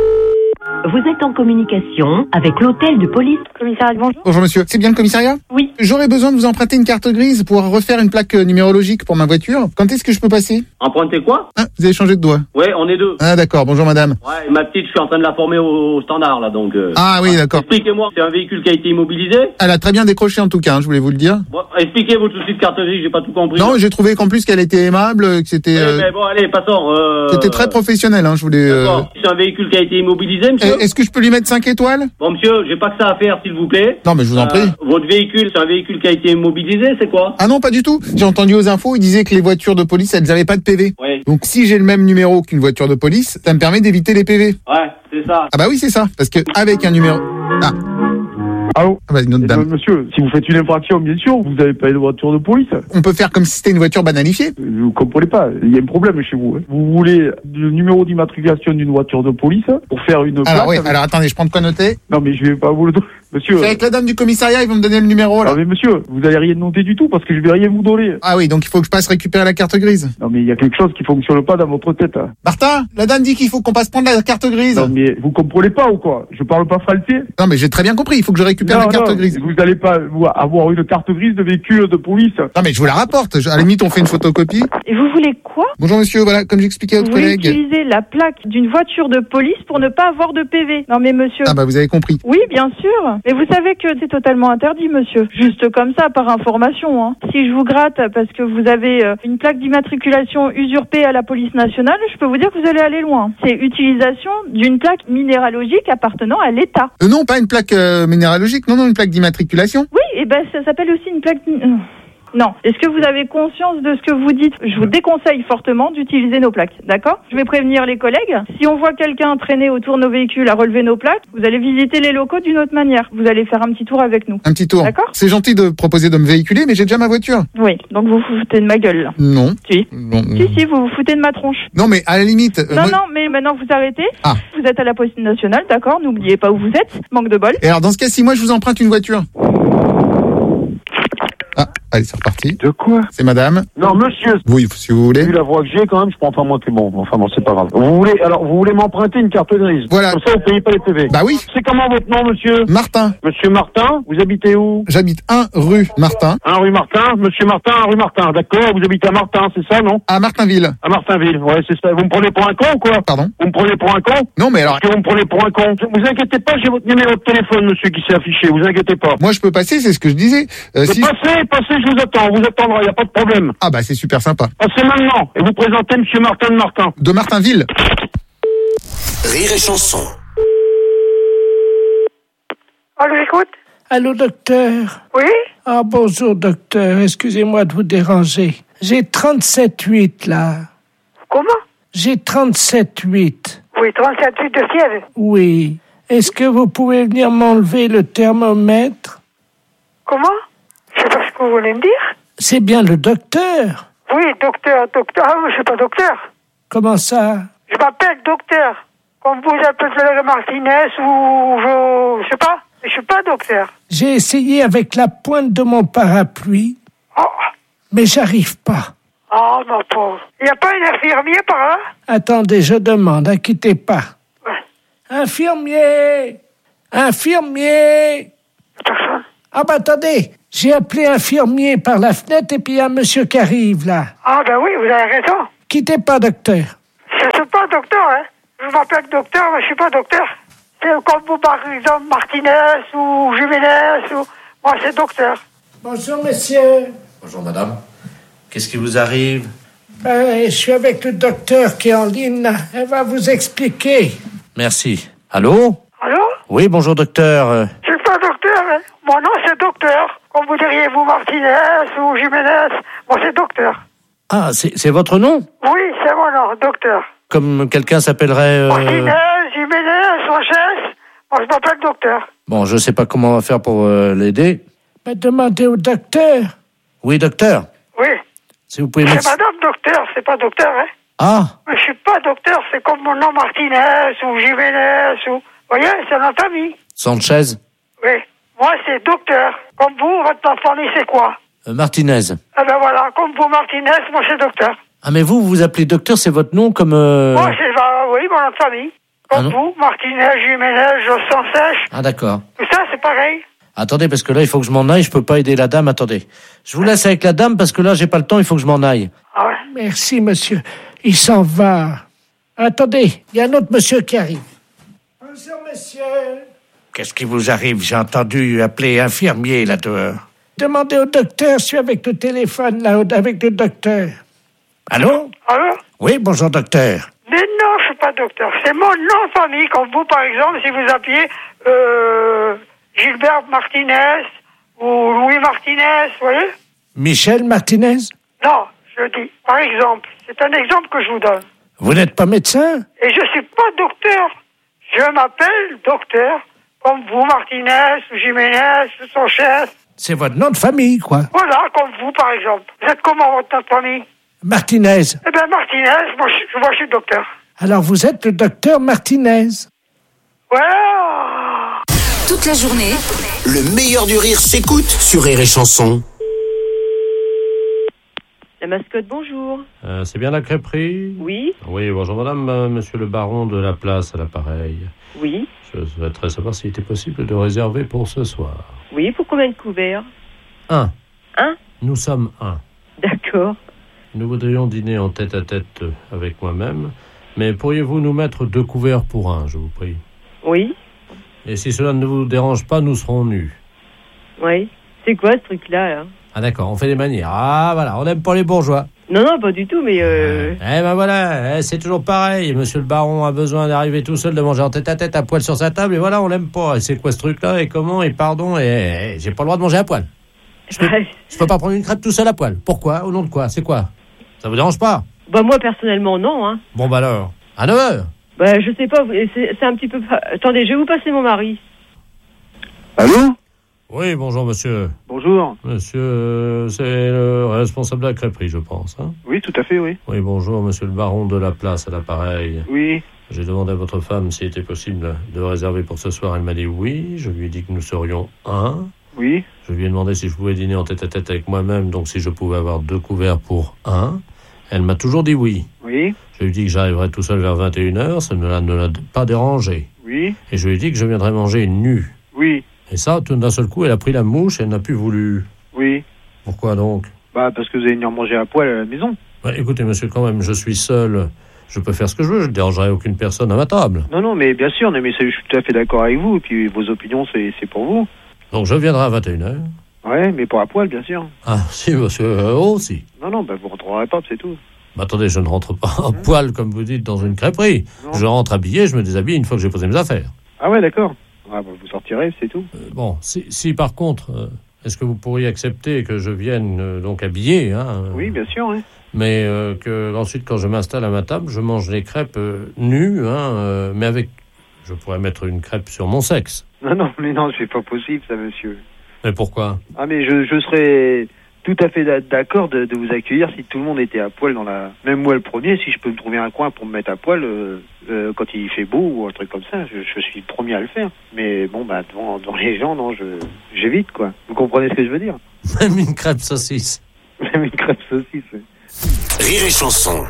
Vous êtes en communication avec l'hôtel de police. Commissariat, bonjour. Bonjour monsieur, c'est bien le commissariat? Oui. J'aurais besoin de vous emprunter une carte grise pour refaire une plaque euh, numérologique pour ma voiture. Quand est-ce que je peux passer? Emprunter quoi? Ah, vous avez changé de doigt. Ouais, on est deux. Ah d'accord, bonjour madame. Ouais, ma petite, je suis en train de la former au, au standard, là, donc... Euh... Ah oui, d'accord. Expliquez-moi, c'est un véhicule qui a été immobilisé? Elle a très bien décroché en tout cas, hein, je voulais vous le dire. Bon, expliquez votre souci de carte grise, j'ai pas tout compris. Non, j'ai trouvé qu'en plus qu'elle était aimable, que c'était... Ouais, euh, mais bon, allez, passons. Euh... C'était très professionnel, hein, je voulais... euh, D'accord. C'est un véhicule qui a été immobilisé, monsieur? Est-ce que je peux lui mettre cinq étoiles? Bon, monsieur, j'ai pas que ça à faire, s'il vous plaît. Non, mais je vous en prie. Votre véhicule, c'est un véhicule qui a été immobilisé, c'est quoi? Ah non, pas du tout. J'ai entendu aux infos, ils disaient que les voitures de police, elles n'avaient pas de P V. Oui. Donc si j'ai le même numéro qu'une voiture de police, ça me permet d'éviter les P V. Ouais, c'est ça. Ah bah oui, c'est ça. Parce que avec un numéro... Ah. Allô? Ah bah, une autre dame. Euh, monsieur, si vous faites une infraction, bien sûr, vous n'avez pas de voiture de police. On peut faire comme si c'était une voiture banalifiée. Vous comprenez pas, il y a un problème chez vous. Hein. Vous voulez le numéro d'immatriculation d'une voiture de police pour faire une Alors oui, avec... alors attendez, je prends de quoi noter. Non mais je vais pas vous le donner. Monsieur. C'est avec la dame du commissariat, ils vont me donner le numéro là. Non mais monsieur, vous allez rien noter du tout parce que je vais rien vous donner. Ah oui, donc il faut que je passe récupérer la carte grise. Non mais il y a quelque chose qui fonctionne pas dans votre tête. Hein. Martin, la dame dit qu'il faut qu'on passe prendre la carte grise. Non mais vous comprenez pas ou quoi? Je parle pas français. Non mais j'ai très bien compris, il faut que je récupère non, la carte non, grise. Vous allez pas avoir une carte grise de véhicule de police. Non mais je vous la rapporte, à la limite on fait une photocopie. Et vous voulez quoi? Bonjour monsieur, voilà, comme j'expliquais à votre Vous voulez collègue. utiliser la plaque d'une voiture de police pour ne pas avoir de P V. Non mais monsieur... Ah bah vous avez compris. Oui, bien sûr. Mais vous savez que c'est totalement interdit, monsieur. Juste comme ça, par information. Hein. Si je vous gratte parce que vous avez euh, une plaque d'immatriculation usurpée à la police nationale, je peux vous dire que vous allez aller loin. C'est utilisation d'une plaque minéralogique appartenant à l'État. Euh, non, pas une plaque euh, minéralogique, non, non, une plaque d'immatriculation. Oui, et ben ça s'appelle aussi une plaque... Non. Est-ce que vous avez conscience de ce que vous dites? Je vous déconseille fortement d'utiliser nos plaques, d'accord? Je vais prévenir les collègues. Si on voit quelqu'un traîner autour de nos véhicules à relever nos plaques, vous allez visiter les locaux d'une autre manière. Vous allez faire un petit tour avec nous. Un petit tour. D'accord? C'est gentil de proposer de me véhiculer, mais j'ai déjà ma voiture. Oui, donc vous vous foutez de ma gueule, là. Non. Si. Non. Si, si, vous vous foutez de ma tronche. Non, mais à la limite... euh, non, moi... non, mais maintenant vous arrêtez. Ah. Vous êtes à la police nationale, d'accord? N'oubliez pas où vous êtes. Manque de bol. Et alors, dans ce cas, si moi je vous emprunte une voiture... Ah, allez, c'est reparti. De quoi? C'est madame. Non, monsieur. Oui, si vous voulez. Vu la voix que j'ai, quand même, je prends pas moi, c'est bon. Enfin bon, c'est pas grave. Vous voulez, alors, vous voulez m'emprunter une carte grise. Voilà. Comme ça, vous payez pas les P V. Bah oui. C'est comment votre nom, monsieur? Martin. Monsieur Martin, vous habitez où? J'habite un rue Martin. un rue Martin, monsieur Martin, un rue Martin. D'accord, vous habitez à Martin, c'est ça, non? À Martinville. À Martinville, ouais, c'est ça. Vous me prenez pour un con ou quoi? Pardon? Vous me prenez pour un con? Non, mais alors... Est-ce que vous me prenez pour un con? Vous inquiétez pas, j'ai votre numéro de téléphone, monsieur, qui s'est affiché. Vous inquiétez pas. Moi, je peux passer, c'est ce que je disais. Euh, si... Passez, passez, je vous attends. On vous attendra, y a pas de problème. Ah bah, c'est super sympa. Passez maintenant. Et vous présentez monsieur Martin de Martin. De Martinville. Rire et chanson. Allô, j'écoute. Allô, docteur? Oui? Ah, bonjour, docteur. Excusez-moi de vous déranger. J'ai trente-sept huit, là. Comment? J'ai trente-sept huit. Oui, trente-sept huit de fièvre. Oui. Est-ce que vous pouvez venir m'enlever le thermomètre? Comment? Je sais pas ce que vous voulez me dire. C'est bien le docteur. Oui, docteur, docteur. Ah, je suis pas docteur. Comment ça? Je m'appelle docteur. Comme vous appelez Martinez ou je... je sais pas. Je suis pas docteur. J'ai essayé avec la pointe de mon parapluie, oh. mais j'arrive pas. Oh, ma pauvre. Il n'y a pas un infirmier par là? Attendez, je demande, inquiétez pas. Ouais. Infirmier! Infirmier! Personne. Ah bah attendez, j'ai appelé infirmier par la fenêtre et puis il y a un monsieur qui arrive là. Ah ben oui, vous avez raison. Quittez pas, docteur. Je ne suis pas docteur, hein. Je m'appelle docteur, mais je suis pas docteur. C'est comme vous, par exemple, Martinez ou Jiménez ou... Moi, c'est docteur. Bonjour, monsieur. Bonjour, madame. Qu'est-ce qui vous arrive? Ben, je suis avec le docteur qui est en ligne, là. Elle va vous expliquer. Merci. Allô? Allô? Oui, bonjour, docteur. Je suis pas docteur, hein. Mon nom, c'est docteur. Comme vous diriez, vous, Martinez ou Jiménez. Moi, c'est docteur. Ah, c'est, c'est votre nom? Oui, c'est mon nom, docteur. Comme quelqu'un s'appellerait... Euh... Martinez, Jiménez, Sanchez. Moi, je m'appelle docteur. Bon, je sais pas comment on va faire pour euh, l'aider. Ben, demandez au docteur. Oui, docteur. Oui. Si vous pouvez c'est madame docteur, c'est pas docteur, hein. Ah. Mais je suis pas docteur, c'est comme mon nom Martinez ou Jiménez ou... Vous voyez, c'est notre famille. Sanchez? Oui. Moi, c'est docteur. Comme vous, votre famille, c'est quoi? euh, Martinez. Eh ben voilà, comme vous, Martinez, moi, c'est docteur. Ah, mais vous, vous vous appelez docteur, c'est votre nom comme... Euh... Moi, c'est... Bah, oui, mon nom de famille. Comme ah, vous, Martinez, Jiménez, Sanchez. Ah, d'accord. Tout ça, c'est pareil. Attendez, parce que là, il faut que je m'en aille, je peux pas aider la dame, attendez. Je vous laisse avec la dame, parce que là, j'ai pas le temps, il faut que je m'en aille. Ah ouais. Merci, monsieur. Il s'en va. Attendez, il y a un autre monsieur qui arrive. Bonjour, monsieur. Qu'est-ce qui vous arrive? J'ai entendu appeler infirmier, là, dehors. Demandez au docteur, je suis avec le téléphone, là, avec le docteur. Allô? Allô? Oui, bonjour, docteur. Mais non, je suis pas docteur. C'est mon nom de famille, comme vous, par exemple, si vous appuyez... Euh... Gilbert Martinez ou Louis Martinez, vous voyez? Michel Martinez? Non, je dis, par exemple. C'est un exemple que je vous donne. Vous n'êtes pas médecin? Et je suis pas docteur. Je m'appelle docteur, comme vous, Martinez, ou Jiménez, ou Sanchez. C'est votre nom de famille, quoi. Voilà, comme vous, par exemple. Vous êtes comment, votre nom de famille? Martinez. Eh bien, Martinez, moi je, moi, je suis docteur. Alors, vous êtes le docteur Martinez? Voilà. Toute la journée, le meilleur du rire s'écoute sur Rire et Chanson. La mascotte, bonjour. Euh, c'est bien la crêperie? Oui. Oui, bonjour madame, euh, monsieur le baron de la place à l'appareil. Oui. Je souhaiterais savoir s'il était possible de réserver pour ce soir. Oui, pour combien de couverts? Un. Un? Nous sommes un. D'accord. Nous voudrions dîner en tête-à-tête avec moi-même, mais pourriez-vous nous mettre deux couverts pour un, je vous prie? Oui. Et si cela ne vous dérange pas, nous serons nus. Oui. C'est quoi ce truc-là, là? Ah d'accord, on fait des manières. Ah voilà, on n'aime pas les bourgeois. Non, non, pas du tout, mais... Euh... Eh ben voilà, eh, c'est toujours pareil. Monsieur le baron a besoin d'arriver tout seul, de manger en tête-à-tête à poil sur sa table, et voilà, on l'aime pas. Et c'est quoi ce truc-là, et comment, et pardon, et, et j'ai pas le droit de manger à poil. Je peux, ouais. je peux pas prendre une crêpe tout seul à poil. Pourquoi? Au nom de quoi? C'est quoi? Ça vous dérange pas? Bah moi, personnellement, non, hein. Bon bah alors, à neuf heures. Bah, je sais pas, c'est, c'est un petit peu... Attendez, je vais vous passer mon mari. Allô? Oui, bonjour monsieur. Bonjour. Monsieur, euh, c'est le responsable de la crêperie, je pense. Hein? Oui, tout à fait, oui. Oui, bonjour, monsieur le baron de la place à l'appareil. Oui. J'ai demandé à votre femme s'il était possible de réserver pour ce soir. Elle m'a dit oui. Je lui ai dit que nous serions un. Oui. Je lui ai demandé si je pouvais dîner en tête-à-tête avec moi-même, donc si je pouvais avoir deux couverts pour un. Elle m'a toujours dit oui. Oui. Je lui ai dit que j'arriverais tout seul vers vingt et une heures, ça ne l'a, ne l'a pas dérangé. Oui. Et je lui ai dit que je viendrais manger nu. Oui. Et ça, tout d'un seul coup, elle a pris la mouche et elle n'a plus voulu. Oui. Pourquoi donc? Bah, parce que vous allez venir manger à poil à la maison. Bah, écoutez, monsieur, quand même, je suis seul. Je peux faire ce que je veux, je ne dérangerai aucune personne à ma table. Non, non, mais bien sûr, mais je suis tout à fait d'accord avec vous, et puis vos opinions, c'est, c'est pour vous. Donc je viendrai à vingt et une heures. Ouais, mais pour à poil, bien sûr. Ah, si, monsieur, euh, aussi. Non, non, bah, vous rentrerez pas, c'est tout. Bah, attendez, je ne rentre pas à poil, comme vous dites, dans une crêperie. Non. Je rentre habillé, je me déshabille une fois que j'ai posé mes affaires. Ah ouais, d'accord. Ah, bah, vous sortirez, c'est tout. Euh, bon, si, si par contre, euh, est-ce que vous pourriez accepter que je vienne euh, donc habillé, hein, euh, Oui, bien sûr, oui. mais euh, que ensuite, quand je m'installe à ma table, je mange les crêpes euh, nues, hein, euh, mais avec... Je pourrais mettre une crêpe sur mon sexe. Non, non, mais non, c'est pas possible, ça, monsieur. Mais pourquoi ? Ah, mais je, je serais tout à fait d'accord de, de vous accueillir si tout le monde était à poil dans la... Même moi, le premier, si je peux me trouver un coin pour me mettre à poil euh, euh, quand il fait beau ou un truc comme ça, je, je suis le premier à le faire. Mais bon, bah, devant, devant les gens, non, je, j'évite, quoi. Vous comprenez ce que je veux dire ? Même une crêpe saucisse. Même une crêpe saucisse, oui. Rire et chanson.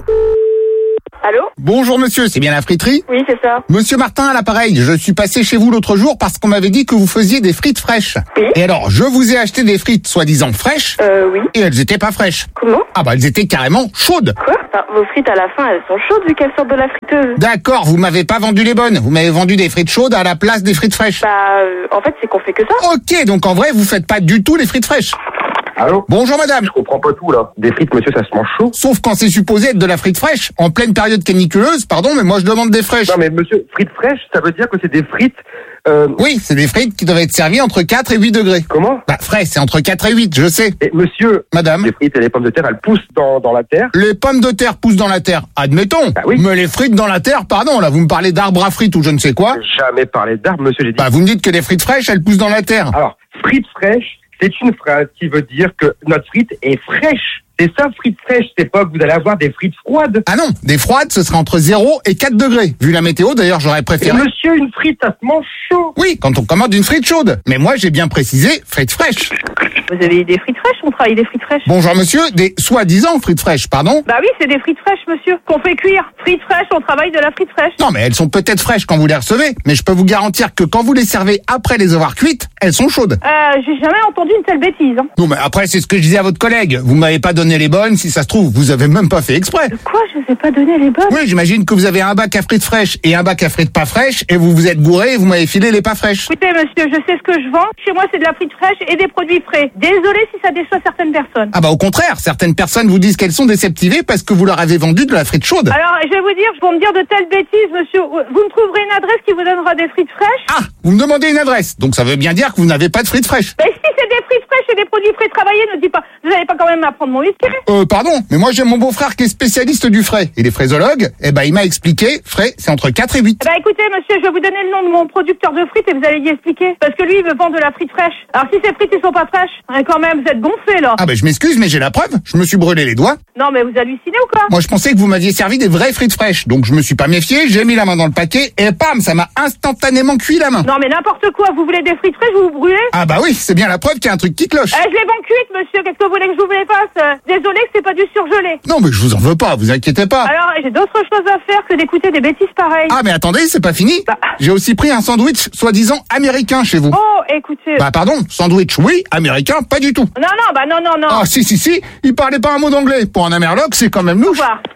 Allô ? Bonjour monsieur, c'est bien la friterie ? Oui, c'est ça. Monsieur Martin à l'appareil, je suis passé chez vous l'autre jour parce qu'on m'avait dit que vous faisiez des frites fraîches. Oui. Et alors, je vous ai acheté des frites soi-disant fraîches. Euh, oui. Et elles étaient pas fraîches. Comment ? Ah bah elles étaient carrément chaudes. Quoi ? Enfin, vos frites à la fin, elles sont chaudes vu qu'elles sortent de la friteuse. D'accord, vous m'avez pas vendu les bonnes. Vous m'avez vendu des frites chaudes à la place des frites fraîches. Bah, euh, en fait, c'est qu'on fait que ça. Ok, donc en vrai, vous faites pas du tout les frites fraîches. Allô ? Bonjour madame. Je comprends pas tout là. Des frites, monsieur, ça se mange chaud. Sauf quand c'est supposé être de la frite fraîche. En pleine période caniculeuse, pardon, mais moi je demande des fraîches. Non mais monsieur, frites fraîches, ça veut dire que c'est des frites... Euh... Oui, c'est des frites qui doivent être servies entre quatre et huit degrés. Comment ? Bah frais, c'est entre quatre et huit, je sais. Et monsieur, madame, les frites et les pommes de terre, elles poussent dans, dans la terre. Les pommes de terre poussent dans la terre, admettons. Bah oui. Mais les frites dans la terre, pardon, là vous me parlez d'arbres à frites ou je ne sais quoi. Jamais parlé d'arbres, monsieur, j'ai dit. Bah vous me dites que les frites fraîches, elles poussent dans la terre. Alors, frites fraîches, c'est une phrase qui veut dire que notre frite est fraîche. C'est ça, frites fraîches, c'est pas que vous allez avoir des frites froides. Ah non, des froides, ce sera entre zéro et quatre degrés. Vu la météo, d'ailleurs, j'aurais préféré... Et monsieur, une frite, ça se mange chaud. Oui, quand on commande une frite chaude. Mais moi, j'ai bien précisé frites fraîches. Vous avez des frites fraîches ? On travaille des frites fraîches. Bonjour monsieur, des soi-disant frites fraîches, pardon ? Bah oui, c'est des frites fraîches, monsieur, qu'on fait cuire. Frites fraîches, on travaille de la frite fraîche. Non, mais elles sont peut-être fraîches quand vous les recevez, mais je peux vous garantir que quand vous les servez après les avoir cuites, elles sont chaudes. Euh, j'ai jamais entendu une telle bêtise. Hein. Non, mais après, c'est ce que je disais à votre collègue. Vous m'avez pas donné les bonnes, si ça se trouve, vous avez même pas fait exprès. Quoi, je vous ai pas donné les bonnes ? Oui, j'imagine que vous avez un bac à frites fraîches et un bac à frites pas fraîches, et vous vous êtes gouré et vous m'avez filé les pas fraîches. Écoutez, monsieur, je sais ce que je vends. Chez moi, c'est de la frite fraîche et des produits frais. Désolé si ça déçoit certaines personnes. Ah bah au contraire, certaines personnes vous disent qu'elles sont déceptivées parce que vous leur avez vendu de la frite chaude. Alors, je vais vous dire, pour me dire de telles bêtises, monsieur, vous me trouverez une adresse qui vous donnera des frites fraîches. Ah, vous me demandez une adresse, donc ça veut bien dire que vous n'avez pas de frites fraîches. Mais si c'est des frites fraîches et des produits frais travaillés, ne dites pas, vous n'allez pas quand même m'apprendre mon whisky. Euh, pardon, mais moi j'ai mon beau-frère qui est spécialiste du frais. Et les fraisologues, eh ben il m'a expliqué, frais, c'est entre quatre et huit. Eh ben écoutez, monsieur, je vais vous donner le nom de mon producteur de frites et vous allez y expliquer. Parce que lui, il veut vendre de la frite fraîche. Alors si ces frites, ils sont pas fraîches, hein, quand même, vous êtes gonflés, là. Ah ben je m'excuse, mais j'ai la preuve, je me suis brûlé les doigts. Non, mais vous hallucinez ou quoi? Moi je pensais que vous m'aviez servi des vraies frites fraîches, donc je me suis pas méfié, j'ai mis la main dans le paquet et pam, ça m'a instantanément cuit la main. Non mais n'importe quoi, vous voulez des frites fraîches, vous vous brûlez? Ah bah oui, c'est bien la preuve qu'il y a un truc qui cloche. Euh, je les vends cuites, monsieur, qu'est-ce que vous voulez que je vous les fasse? euh, Désolé que c'est pas du surgelé. Non mais je vous en veux pas, vous inquiétez pas. Alors, j'ai d'autres choses à faire que d'écouter des bêtises pareilles. Ah mais attendez, c'est pas fini. Bah. J'ai aussi pris un sandwich soi-disant américain chez vous. Oh, écoutez... Bah pardon, sandwich oui, américain pas du tout. Non, non, bah non, non, non. Ah si, si, si, il parlait pas un mot d'anglais. Pour un amerloc, c'est quand même louche. Au revoir.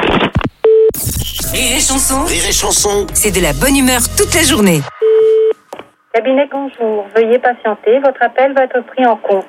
Rire et chanson, Rire et chanson. c'est de la bonne humeur toute la journée. Cabinet, bonjour. Veuillez patienter. Votre appel va être pris en compte.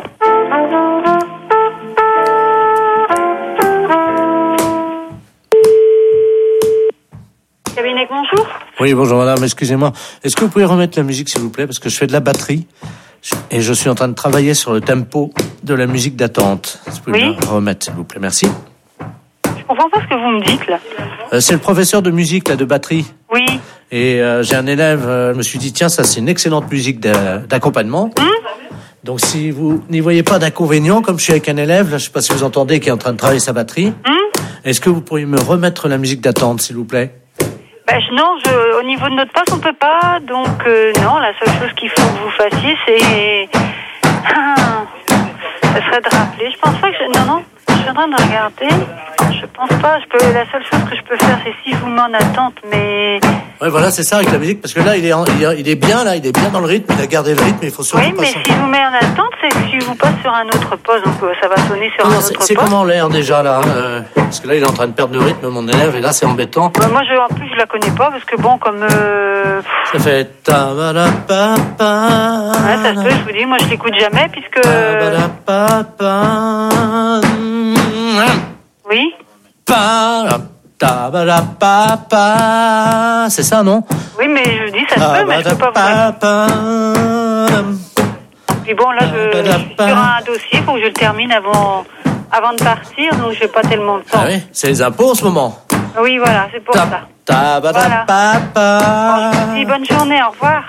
Cabinet, bonjour. Oui, bonjour madame, excusez-moi. Est-ce que vous pouvez remettre la musique s'il vous plaît? Parce que je fais de la batterie et je suis en train de travailler sur le tempo de la musique d'attente. Est-ce que vous pouvez Oui. la remettre s'il vous plaît? Merci. Je comprends pas ce que vous me dites, là. Euh, c'est le professeur de musique, là, de batterie. Oui. Et euh, j'ai un élève, euh, je me suis dit, tiens, ça c'est une excellente musique d'a- d'accompagnement. Hum Donc si vous n'y voyez pas d'inconvénient, comme je suis avec un élève, là, je sais pas si vous entendez, qui est en train de travailler sa batterie, Hum est-ce que vous pourriez me remettre la musique d'attente, s'il vous plaît? Ben, je- non, je, au niveau de notre poste, on peut pas. Donc, euh, non, la seule chose qu'il faut que vous fassiez, c'est... Ah, ça serait de rappeler. Je pense pas que... Je... Non, non, je suis en train de regarder. Je pense pas. Je peux... La seule chose que je peux faire, c'est si je vous mets en attente, mais... Ouais, voilà, c'est ça avec la musique, parce que là, il est, en- il est, il est bien, là, il est bien dans le rythme, il a gardé le rythme, il faut surtout Oui, pas mais s'en- si je vous mets en attente, c'est que si je vous passe sur un autre poste, donc euh, ça va sonner sur Ah un non, autre c'est, poste. c'est comment l'air déjà là euh, Parce que là il est en train de perdre le rythme mon élève et là c'est embêtant. Bah, moi, je, en plus, je la connais pas, parce que bon, comme... Euh... Ça fait ta ba da pa pa. Ouais, ça se peut, je vous dis, moi, je l'écoute jamais, puisque... Ta ba da pa pa. Oui. Pa ta ba da pa pa. C'est ça non? Oui, mais je dis, ça se Ta peut, mais ba je peux da pas vous... pa pa. Puis bon, là, je, je suis sur un dossier, faut que je le termine avant, avant de partir, donc j'ai pas tellement de temps. Ah oui, c'est les impôts en ce moment. Oui, voilà, c'est pour Ta- ça. ta- ba- Voilà. pa- pa- Bon, je vous dis bonne journée, au revoir.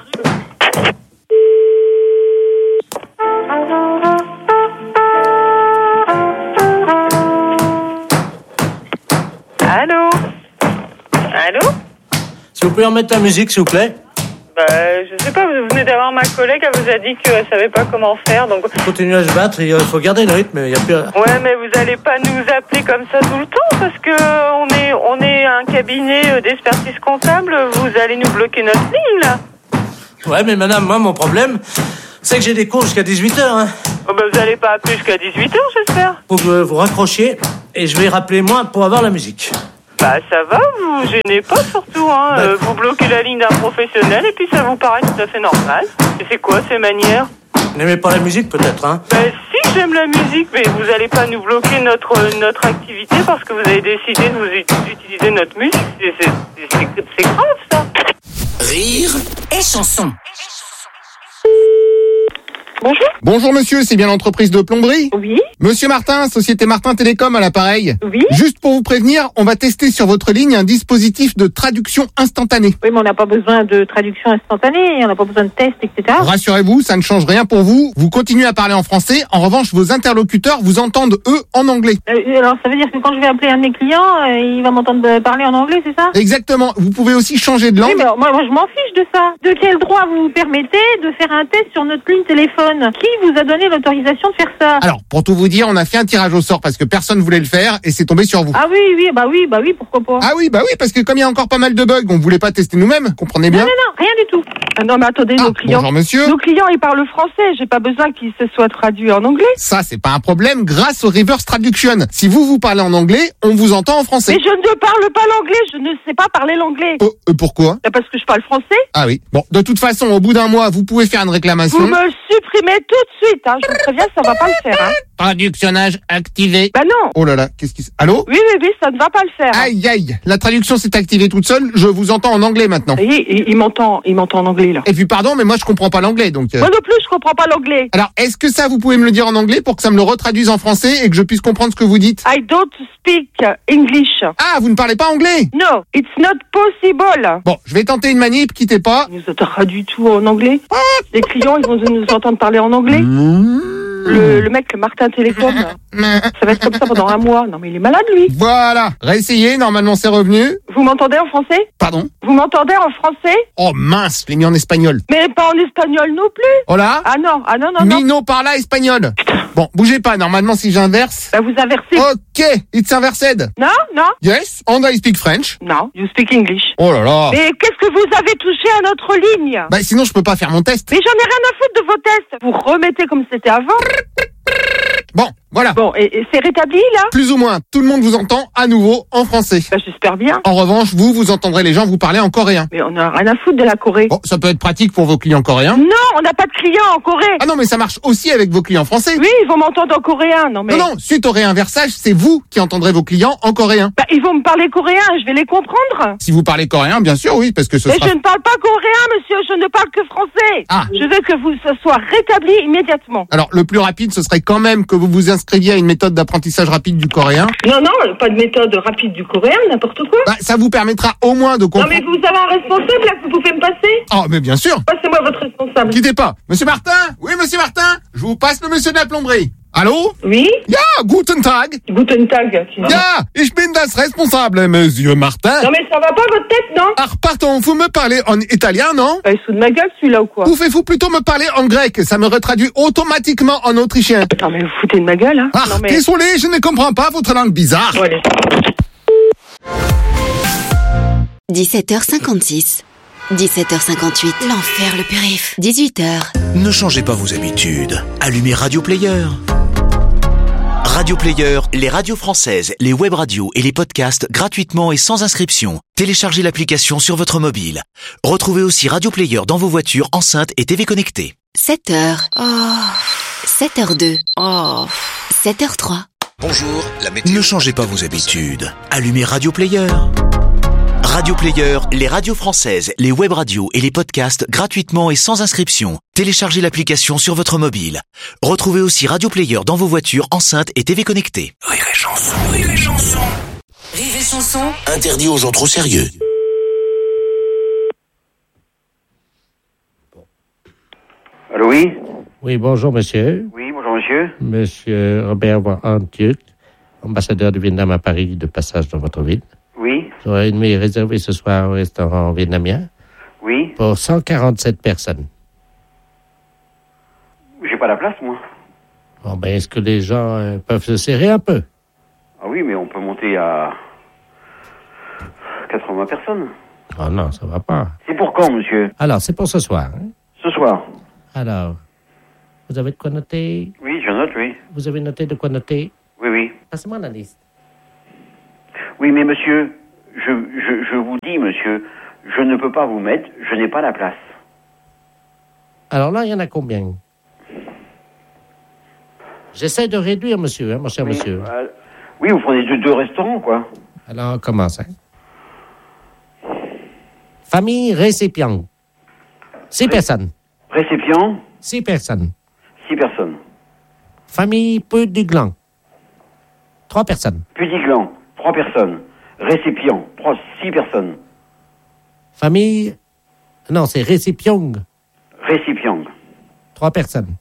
Allô? Allô? Si vous pouvez remettre la musique, s'il vous plaît. Bah, je sais pas, vous venez d'avoir ma collègue, elle vous a dit qu'elle savait pas comment faire, donc... Continuez à se battre, il faut garder le rythme. Il y a plus... Ouais, mais vous allez pas nous appeler comme ça tout le temps, parce que on est, on est un cabinet d'expertise comptable, vous allez nous bloquer notre ligne, là. Ouais, mais madame, moi, mon problème, c'est que j'ai des cours jusqu'à dix-huit heures. Hein. Oh, bah, vous allez pas appeler jusqu'à dix-huit heures, j'espère. Faut que vous, vous raccrochiez, et je vais rappeler moi pour avoir la musique. Bah, ça va, vous gênez pas surtout, hein. Bah. Euh, vous bloquez la ligne d'un professionnel, et puis ça vous paraît tout à fait normal. Et c'est quoi ces manières? Vous n'aimez pas la musique, peut-être, hein? Bah, si, j'aime la musique, mais vous allez pas nous bloquer notre, notre activité parce que vous avez décidé de vous ut- utiliser notre musique. C'est, c'est, c'est, c'est grave, ça. Rire Et chanson. Bonjour. Bonjour monsieur, c'est bien l'entreprise de plomberie? Oui. Monsieur Martin, Société Martin Télécom à l'appareil. Oui. Juste pour vous prévenir, on va tester sur votre ligne un dispositif de traduction instantanée. Oui, mais on n'a pas besoin de traduction instantanée, on n'a pas besoin de tests, et cetera. Rassurez-vous, ça ne change rien pour vous. Vous continuez à parler en français. En revanche, vos interlocuteurs vous entendent, eux, en anglais. Euh, alors, ça veut dire que quand je vais appeler un de mes clients, euh, il va m'entendre euh, parler en anglais, c'est ça? Exactement. Vous pouvez aussi changer de langue. Oui, mais alors, moi, moi, je m'en fiche de ça. De quel droit vous vous permettez de faire un test sur notre ligne téléphone? Qui vous a donné l'autorisation de faire ça? Alors, pour tout vous dire, on a fait un tirage au sort parce que personne voulait le faire et c'est tombé sur vous. Ah oui, oui, bah oui, bah oui, pourquoi pas? Ah oui, bah oui, parce que comme il y a encore pas mal de bugs, on voulait pas tester nous-mêmes, comprenez bien? Non, non, non, rien du tout. Ah non, mais attendez, Ah, nos clients. bonjour, monsieur. Nos clients, ils parlent français. J'ai pas besoin qu'ils se soient traduits en anglais. Ça, c'est pas un problème grâce au reverse traduction. Si vous, vous parlez en anglais, on vous entend en français. Mais je ne parle pas l'anglais. Je ne sais pas parler l'anglais. Oh, euh, pourquoi? Bah, parce que je parle français. Ah oui. Bon, de toute façon, au bout d'un mois, vous pouvez faire une réclamation. Vous me supprimez tout de suite. Hein. Je vous préviens, ça va pas le faire. Hein. Traductionnage activé. Bah non. Oh là là, qu'est-ce qui se... Allô? Oui, oui, oui, ça ne va pas le faire. Hein. Aïe, aïe. La traduction s'est activée toute seule. Je vous entends en anglais maintenant. Ça y est, il, il m'entend, il m'entend en anglais, là. Et puis, pardon, mais moi, je comprends pas l'anglais, donc... euh. Moi non plus, je comprends pas l'anglais. Alors, est-ce que ça, vous pouvez me le dire en anglais pour que ça me le retraduise en français et que je puisse comprendre ce que vous dites? I don't speak English. Ah, vous ne parlez pas anglais? No, it's not possible. Bon, je vais tenter une manip, quittez pas. Vous êtes traduit tout en anglais? Les clients, ils vont nous entendre parler en anglais? Le, le mec, Martin Télécom, ça va être comme ça pendant un mois. Non, mais il est malade, lui. Voilà. Réessayez, normalement c'est revenu. Vous m'entendez en français? Pardon? Vous m'entendez en français? Oh mince, je l'ai mis en espagnol. Mais pas en espagnol non plus. Oh là? Ah non, ah non, non, non. Mino parla espagnol. Bon, bougez pas, normalement si j'inverse... Bah vous inversez. Ok, it's inversed. Non, non. Yes, and I speak French. Non, you speak English. Oh là là. Mais qu'est-ce que vous avez touché à notre ligne? Bah sinon je peux pas faire mon test. Mais j'en ai rien à foutre de vos tests. Vous remettez comme c'était avant. Bon, voilà. Bon, et, et c'est rétabli, là? Plus ou moins, tout le monde vous entend à nouveau en français. Bah j'espère bien. En revanche, vous, vous entendrez les gens vous parler en coréen. Mais on a rien à foutre de la Corée. Bon, ça peut être pratique pour vos clients coréens. Non, on n'a pas de clients en Corée. Ah non, mais ça marche aussi avec vos clients français. Oui, ils vont m'entendre en coréen. Non, mais... Non, non, suite au réinversage, c'est vous qui entendrez vos clients en coréen. Bah, ils vont me parler coréen, je vais les comprendre. Si vous parlez coréen, bien sûr, oui, parce que ce Mais sera... je ne parle pas coréen, monsieur, je ne parle que français. Ah. Je veux que vous, ce soit rétabli immédiatement. Alors, le plus rapide, ce serait quand même que vous vous inscriviez à une méthode d'apprentissage rapide du coréen. Non, non, pas de méthode rapide du coréen, n'importe quoi. Bah, ça vous permettra au moins de Non, comprendre... mais vous avez un responsable, là, que vous pouvez me passer? Oh, mais bien sûr. Passez-moi votre responsable. Quittez pas. Monsieur Martin? Oui, monsieur Martin? Je vous passe le monsieur de la plomberie. Allô? Oui? Ja, guten Tag. Guten Tag. Ja, ich bin das responsable, monsieur Martin. Non, mais ça va pas, votre tête, non? Ah, pardon, vous me parlez en italien, non? Bah, il se fout de ma gueule, celui-là, ou quoi? Pouvez-vous plutôt me parler en grec? Ça me retraduit automatiquement en autrichien. Non, mais vous foutez de ma gueule, hein? Ah, non, mais... désolé, je ne comprends pas votre langue bizarre. Bon, allez. dix-sept heures cinquante-six. dix-sept heures cinquante-huit. L'enfer, le périph. dix-huit heures. Ne changez pas vos habitudes. Allumez Radio Player. Radio Player, les radios françaises, les web radios et les podcasts gratuitement et sans inscription. Téléchargez l'application sur votre mobile. Retrouvez aussi Radio Player dans vos voitures, enceintes et T V connectées. sept heures. Oh. sept heures deux. Oh. sept heures trois. Bonjour, la météo. Ne changez pas vos habitudes. Allumez Radio Player. Radio Player, les radios françaises, les web radios et les podcasts gratuitement et sans inscription. Téléchargez l'application sur votre mobile. Retrouvez aussi Radio Player dans vos voitures, enceintes et T V connectées. Rire et chanson, rire et chanson. Rire et chanson. Interdit aux gens trop sérieux. Allô, oui? Oui, bonjour monsieur. Oui, bonjour monsieur. Monsieur Robert Van-Antuc, ambassadeur du Vietnam à Paris, de passage dans votre ville. Oui. J'aurais une nuit réservée ce soir au restaurant vietnamien. Oui. Pour cent quarante-sept personnes. J'ai pas la place, moi. Bon, ben, est-ce que les gens euh, peuvent se serrer un peu? Ah oui, mais on peut monter à quatre-vingts personnes. Oh non, ça va pas. C'est pour quand, monsieur? Alors, c'est pour ce soir. Hein? Ce soir. Alors, vous avez de quoi noter? Oui, je note, oui. Vous avez noté de quoi noter? Oui, oui. Passez-moi la liste. Oui, mais monsieur, je, je, je vous dis, monsieur, je ne peux pas vous mettre, je n'ai pas la place. Alors là, il y en a combien? J'essaie de réduire, monsieur, hein, mon cher oui, monsieur. Euh, oui, vous prenez deux, deux restaurants, quoi. Alors, on commence. Hein. Famille récipient. Six Ré- personnes. Récipient. Six personnes. Six personnes. Famille peu du gland. Trois personnes. Pudiglan, trois personnes. Récipient, trois, six personnes. Famille... Non, c'est récipient. Récipient. Trois personnes.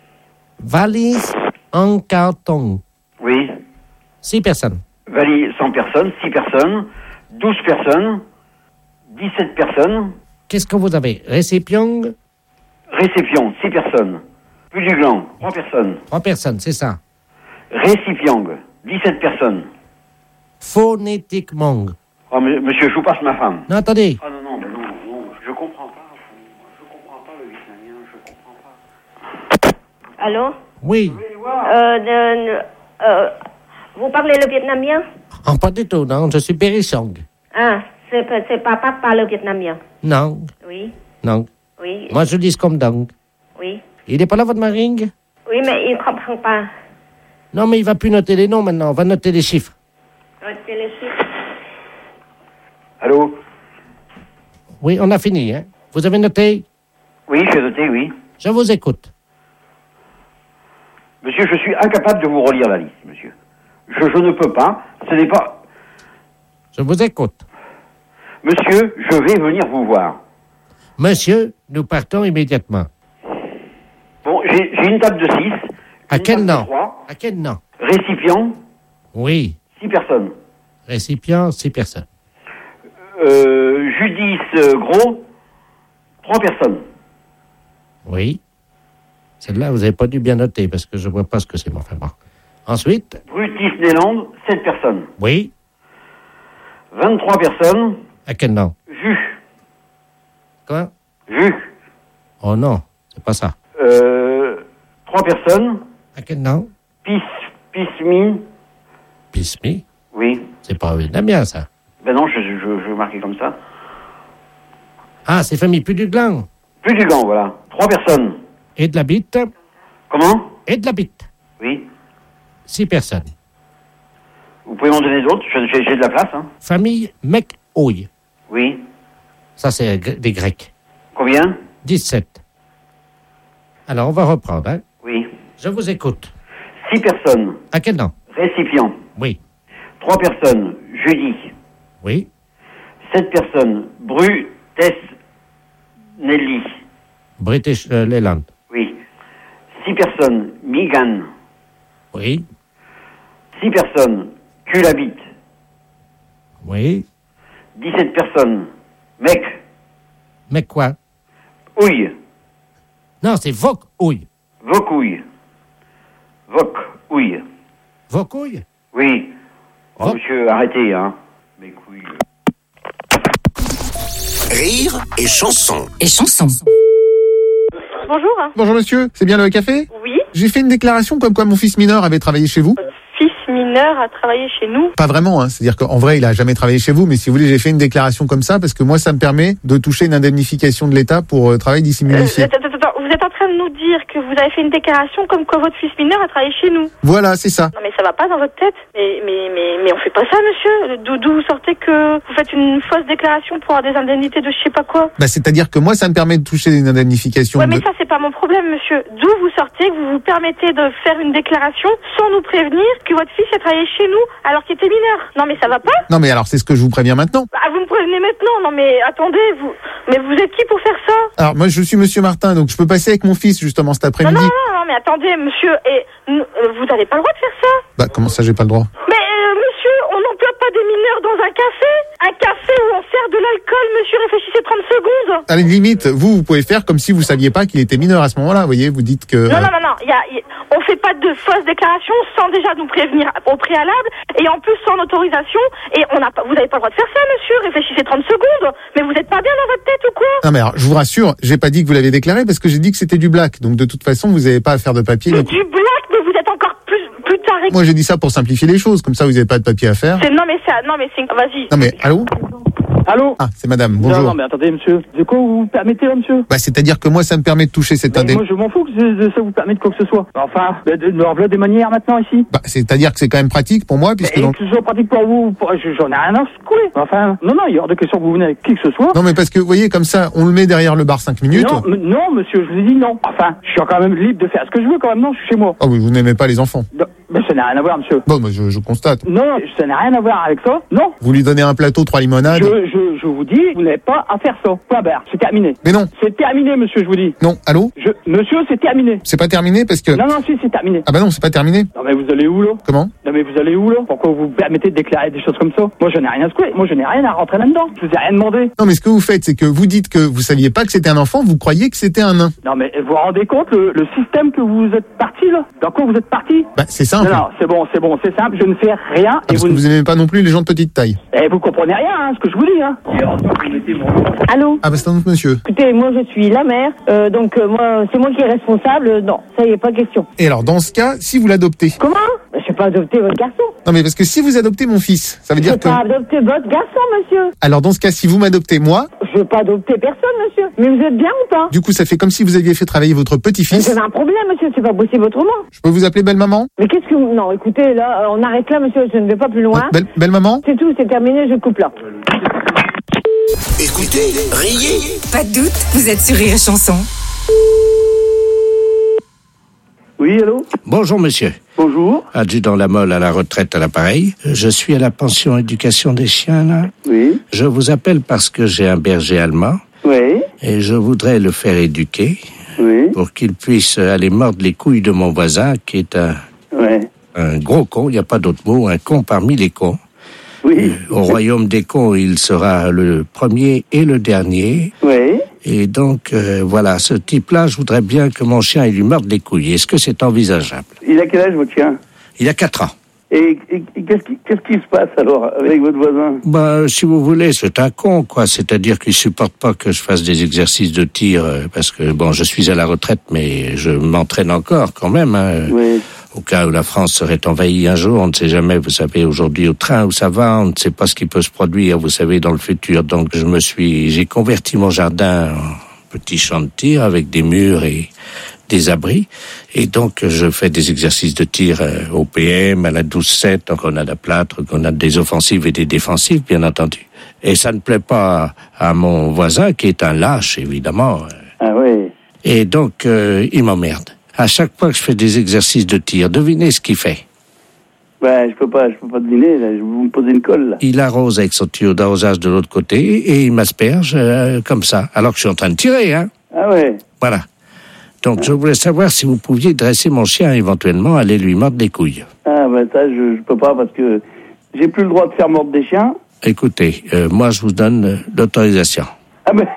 Valise en carton. Oui. Six personnes. Valise cent personnes, six personnes. Douze personnes. Dix-sept personnes. Qu'est-ce que vous avez? Récipient? Récipient, six personnes. Pudiglan, trois personnes. Trois personnes, c'est ça. Récipient, dix-sept personnes. Phonétiquement. Oh, m- monsieur, je vous passe ma femme. Non, attendez. Ah non, non, non, non, je comprends pas. Je comprends pas le vietnamien, je comprends pas. Allô? Oui. Euh, de, euh, vous parlez le vietnamien? Oh, pas du tout, non. Je suis Bérissong. Ah, c'est, c'est papa qui parle le vietnamien. Non. Oui. Non. Oui. Moi, je dis comme donc. Oui. Il n'est pas là, votre maring? Oui, mais il ne comprend pas. Non, mais il va plus noter les noms maintenant. On va noter les chiffres. Notez les chiffres. Allô? Oui, on a fini, hein? Vous avez noté? Oui, j'ai noté, oui. Je vous écoute. Monsieur, je suis incapable de vous relire la liste, monsieur. Je, je ne peux pas. Ce n'est pas... Je vous écoute. Monsieur, je vais venir vous voir. Monsieur, nous partons immédiatement. Bon, j'ai, j'ai une table de six. À quel nom? À quel nom? Récipient. Oui. Six personnes. Récipient, six personnes. Euh, Judice euh, Gros, trois personnes. Oui. Celle-là, vous n'avez pas dû bien noter parce que je ne vois pas ce que c'est, mon frère. Bon. Ensuite? Brutus Néland, sept personnes. Oui. vingt-trois personnes. À quel nom? Vu. Quoi? Vu. Oh non, c'est pas ça. Euh, trois personnes. À quel nom? Pis, Pismi. Pismi? Oui. C'est pas vietnamien, ça. Ben non, je, je, je vais marquer comme ça. Ah, c'est famille Pudiglan. Pudiglan, voilà. Trois personnes. Et de la bite? Comment? Et de la bite. Oui. Six personnes. Vous pouvez m'en donner d'autres? J'ai, j'ai de la place, hein. Famille Mekouille. Oui. Ça, c'est des Grecs. Combien? dix-sept. Alors, on va reprendre, hein? Oui. Je vous écoute. Six personnes. À quel nom? Récipient. Oui. Trois personnes. Judy. Oui. Sept personnes. Bru, Tess, Nelly. British euh, Leyland. Oui. Six personnes. Megan. Oui. Six personnes. Culabit. Oui. Dix-sept personnes. Mec. Mec quoi? Ouille. Non, c'est Voc Ouille. Vocouille. Voc Ouille. Vocouille? Oui. Oh, Voc. monsieur, arrêtez, hein. Mes couilles. Rire et chanson. Et chanson. Bonjour. Bonjour monsieur, c'est bien le café? Oui. J'ai fait une déclaration comme quoi mon fils mineur avait travaillé chez vous. Fils mineur a travaillé chez nous. Pas vraiment, hein. C'est-à-dire qu'en vrai, il a jamais travaillé chez vous, mais si vous voulez, j'ai fait une déclaration comme ça parce que moi, ça me permet de toucher une indemnification de l'État pour euh, travail dissimulé. Euh, attends, attends, attends, vous vous êtes en train de nous dire que vous avez fait une déclaration comme quoi votre fils mineur a travaillé chez nous. Voilà, c'est ça. Non mais ça va pas dans votre tête. Mais mais mais mais on fait pas ça, monsieur. D'où d'où vous sortez que vous faites une fausse déclaration pour avoir des indemnités de je sais pas quoi. Bah, c'est-à-dire que moi, ça me permet de toucher une indemnification. Ouais, mais de... ça c'est pas mon problème, monsieur. D'où vous sortez que vous vous permettez de faire une déclaration sans nous prévenir que votre fils a travaillé chez nous alors qu'il était mineur. Non mais ça va pas. Non, mais alors c'est ce que je vous préviens maintenant. Ah, vous me prévenez maintenant. Non mais attendez, vous mais vous êtes qui pour faire ça? Alors moi, je suis Monsieur Martin, donc je peux passer avec mon fils justement cet après-midi. Non, non, non, non, mais attendez, monsieur, et euh, vous n'avez pas le droit de faire ça. Bah comment ça, j'ai pas le droit? Mais euh, monsieur, on n'emploie pas des mineurs dans un café. Un café où on sert de l'alcool, monsieur, réfléchissez trente secondes. À la limite, vous, vous pouvez faire comme si vous saviez pas qu'il était mineur à ce moment-là. Vous voyez, vous dites que... Non, non, non, non, y a, y, on fait pas de fausses déclarations sans déjà nous prévenir au préalable et en plus sans autorisation. Et on a pas, vous n'avez pas le droit de faire ça, monsieur. Réfléchissez trente secondes. Mais vous êtes pas bien dans votre tête ou quoi? Non, mais alors, je vous rassure, j'ai pas dit que vous l'avez déclaré parce que j'ai dit que c'était du black. Donc de toute façon, vous n'avez pas à faire de papier. C'est du black, mais vous êtes encore plus, plus taré. Moi, j'ai dit ça pour simplifier les choses. Comme ça, vous n'avez pas de papier à faire. C'est, non, mais ça, non, mais c'est, vas-y. Non, mais, allô? Allô? Ah, c'est madame, bonjour. Non, non, mais attendez, monsieur. De quoi vous permettez, là, monsieur? Bah, c'est-à-dire que moi, ça me permet de toucher cette Mais indemnité. moi, je m'en fous que ça- ça vous permette quoi que ce soit. Enfin, de, de, de, de des manières maintenant, ici. Bah, c'est-à-dire que c'est quand même pratique pour moi, puisque Et donc... que ce soit pratique pour vous, pour- je- j'en ai rien à secouer. Enfin, non, non, il y a hors de question que vous venez avec qui que ce soit. Non, mais parce que, vous voyez, comme ça, on le met derrière le bar cinq minutes. Non, m- non, monsieur, je vous ai dit non. Enfin, je suis quand même libre de faire ce que je veux quand même, non, je suis chez moi. Ah oui, vous n'aimez pas les enfants. Non, mais ça n'a rien à voir, monsieur. Bon, bah, je, je constate. Non, ça n'a rien à voir avec ça. Non. Vous lui donnez un plateau, trois limonades. Je, je, je vous dis, vous n'avez pas à faire ça. Point barre. C'est terminé. Mais non. C'est terminé, monsieur, je vous dis. Non, allô? Je, monsieur, c'est terminé. C'est pas terminé parce que... Non, non, si, c'est terminé. Ah bah non, c'est pas terminé. Non, mais vous allez où, là? Comment? Non, mais vous allez où, là? Pourquoi vous vous permettez de déclarer des choses comme ça? Moi, je n'ai rien à secouer. Moi, je n'ai rien à rentrer là-dedans. Je vous ai rien demandé. Non, mais ce que vous faites, c'est que vous dites que vous saviez pas que c'était un enfant, vous croyez que c'était un nain. Non, mais vous vous rendez compte, le, le système que vous êtes parti, là? Dans quoi vous êtes parti? Bah, c'est simple. Non, non, c'est bon, c'est bon, c'est simple, je ne fais rien. Ah, parce que vous aimez pas non plus les gens de petite taille. Eh, vous comprenez rien, hein, ce que je vous dis, hein. Allô? Ah bah c'est un autre monsieur. Écoutez, moi je suis la mère, euh, donc euh, moi c'est moi qui est responsable. euh, Non, ça y est, pas question. Et alors, dans ce cas, si vous l'adoptez... Comment? Ben, je vais pas adopter votre garçon. Non, mais parce que si vous adoptez mon fils, ça veut Je dire vais que... pas adopter votre garçon, monsieur. Alors, dans ce cas, si vous m'adoptez moi, Je veux pas adopter personne, monsieur. Mais vous êtes bien ou pas? du coup, ça fait comme si vous aviez fait travailler votre Mais petit-fils. vous avez un problème, monsieur, c'est pas possible autrement. Je peux vous appeler belle-maman? Mais qu'est-ce que vous... Non, écoutez, là, euh, on arrête là, monsieur, je ne vais pas plus loin. Belle- Belle-maman? C'est tout, c'est terminé, je coupe là. Écoutez, riez. Pas de doute, vous êtes sur Rire et Chanson. Oui, allô? Bonjour, monsieur. Bonjour. Adjudant Lamolle à la retraite à l'appareil. Je suis à la pension éducation des chiens, là. Oui. Je vous appelle parce que j'ai un berger allemand. Oui. Et je voudrais le faire éduquer. Oui. Pour qu'il puisse aller mordre les couilles de mon voisin, qui est un, Ouais. un gros con, il n'y a pas d'autre mot, un con parmi les cons. Oui. Au royaume des cons, il sera le premier et le dernier. Oui. Et donc, euh, voilà, ce type-là, je voudrais bien que mon chien il lui morde les couilles. Est-ce que c'est envisageable? Il a quel âge, votre chien? Il a quatre ans. Et, et- et qu'est-ce qui, qu'est-ce qui se passe alors avec votre voisin? Bah, si vous voulez, c'est un con, quoi. C'est-à-dire qu'il supporte pas que je fasse des exercices de tir, euh, parce que, bon, je suis à la retraite, mais je m'entraîne encore, quand même, hein. Oui. Au cas où la France serait envahie un jour, on ne sait jamais, vous savez, aujourd'hui au train où ça va, on ne sait pas ce qui peut se produire, vous savez, dans le futur. Donc, je me suis, j'ai converti mon jardin en petit champ de tir avec des murs et des abris. Et donc, je fais des exercices de tir euh, au P M, à la douze sept, en grenade à plâtre, grenade des offensives et des défensives, bien entendu. Et ça ne plaît pas à mon voisin, qui est un lâche, évidemment. Ah oui. Et donc, euh, il m'emmerde. À chaque fois que je fais des exercices de tir, devinez ce qu'il fait. Ben, je peux pas, je peux pas deviner, là. Vous me posez une colle, là. Il arrose avec son tuyau d'arrosage de l'autre côté et il m'asperge euh, comme ça, alors que je suis en train de tirer, hein. Ah ouais. Voilà. Donc, je voulais savoir si vous pouviez dresser mon chien éventuellement, aller lui mordre les couilles. Ah ben, ça, je, je peux pas parce que j'ai plus le droit de faire mordre des chiens. Écoutez, euh, moi, je vous donne euh, l'autorisation. Ah ben,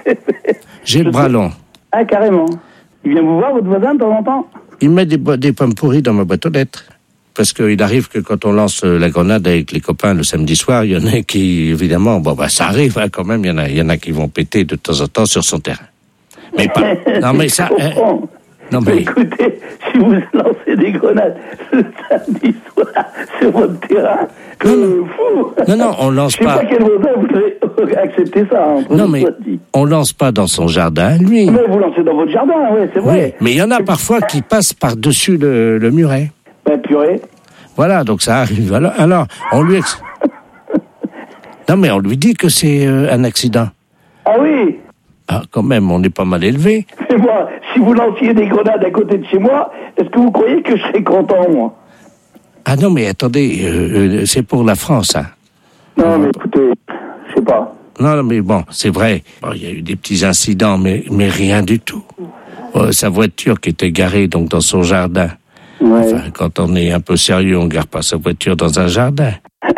J'ai le bras long. ah, carrément. Il vient vous voir, votre voisin, de temps en temps? Il met des, bo- des pommes pourries dans ma boîte aux lettres. Parce qu'il arrive que quand on lance euh, la grenade avec les copains le samedi soir, il y en a qui, évidemment, bon, bah, ça arrive, hein, quand même, il y en a, il y en a qui vont péter de temps en temps sur son terrain. Mais pas, non, mais ça, Je comprends. Non, mais... Écoutez, si vous lancez des grenades le samedi soir sur votre terrain, comme un fou. Non, non, on lance Je sais pas. pas quel voisin vous avez accepté ça. Hein, Non, mais on lance pas dans son jardin, lui. Mais vous lancez dans votre jardin, ouais, c'est vrai. Oui, mais il y en a parfois qui passent par-dessus le, le muret. Ben, purée. Voilà, donc ça arrive. Alors, alors on lui... Ex... non, mais on lui dit que c'est euh, un accident. Ah oui. Ah, quand même, on est pas mal élevé. Mais moi, si vous lanciez des grenades à côté de chez moi, est-ce que vous croyez que je serais content, moi? Ah non, mais attendez, euh, euh, c'est pour la France, hein. Non, mais écoutez, je sais pas. Non, mais bon, c'est vrai. Bon, il y a eu des petits incidents, mais, mais rien du tout. Euh, sa voiture qui était garée donc dans son jardin. Ouais. Enfin, quand on est un peu sérieux, on garde pas sa voiture dans un jardin.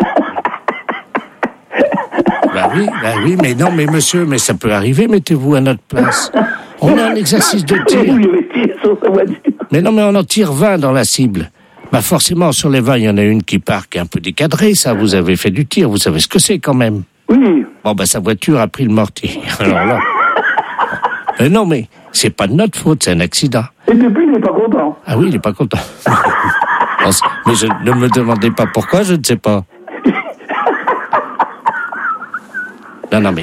Bah oui, bah oui, mais non, mais monsieur, mais ça peut arriver, mettez-vous à notre place. On a un exercice de tir. Mais non, mais on en tire vingt dans la cible. Bah forcément, sur les vingt, il y en a une qui part, qui est un peu décadrée, ça, vous avez fait du tir, vous savez ce que c'est quand même. Oui. Bon, bah sa voiture a pris le mortier. Alors là... Mais non, mais c'est pas de notre faute, c'est un accident. Et depuis, il n'est pas content. Ah oui, il n'est pas content. Mais je, ne me demandez pas pourquoi, je ne sais pas. Non, non, mais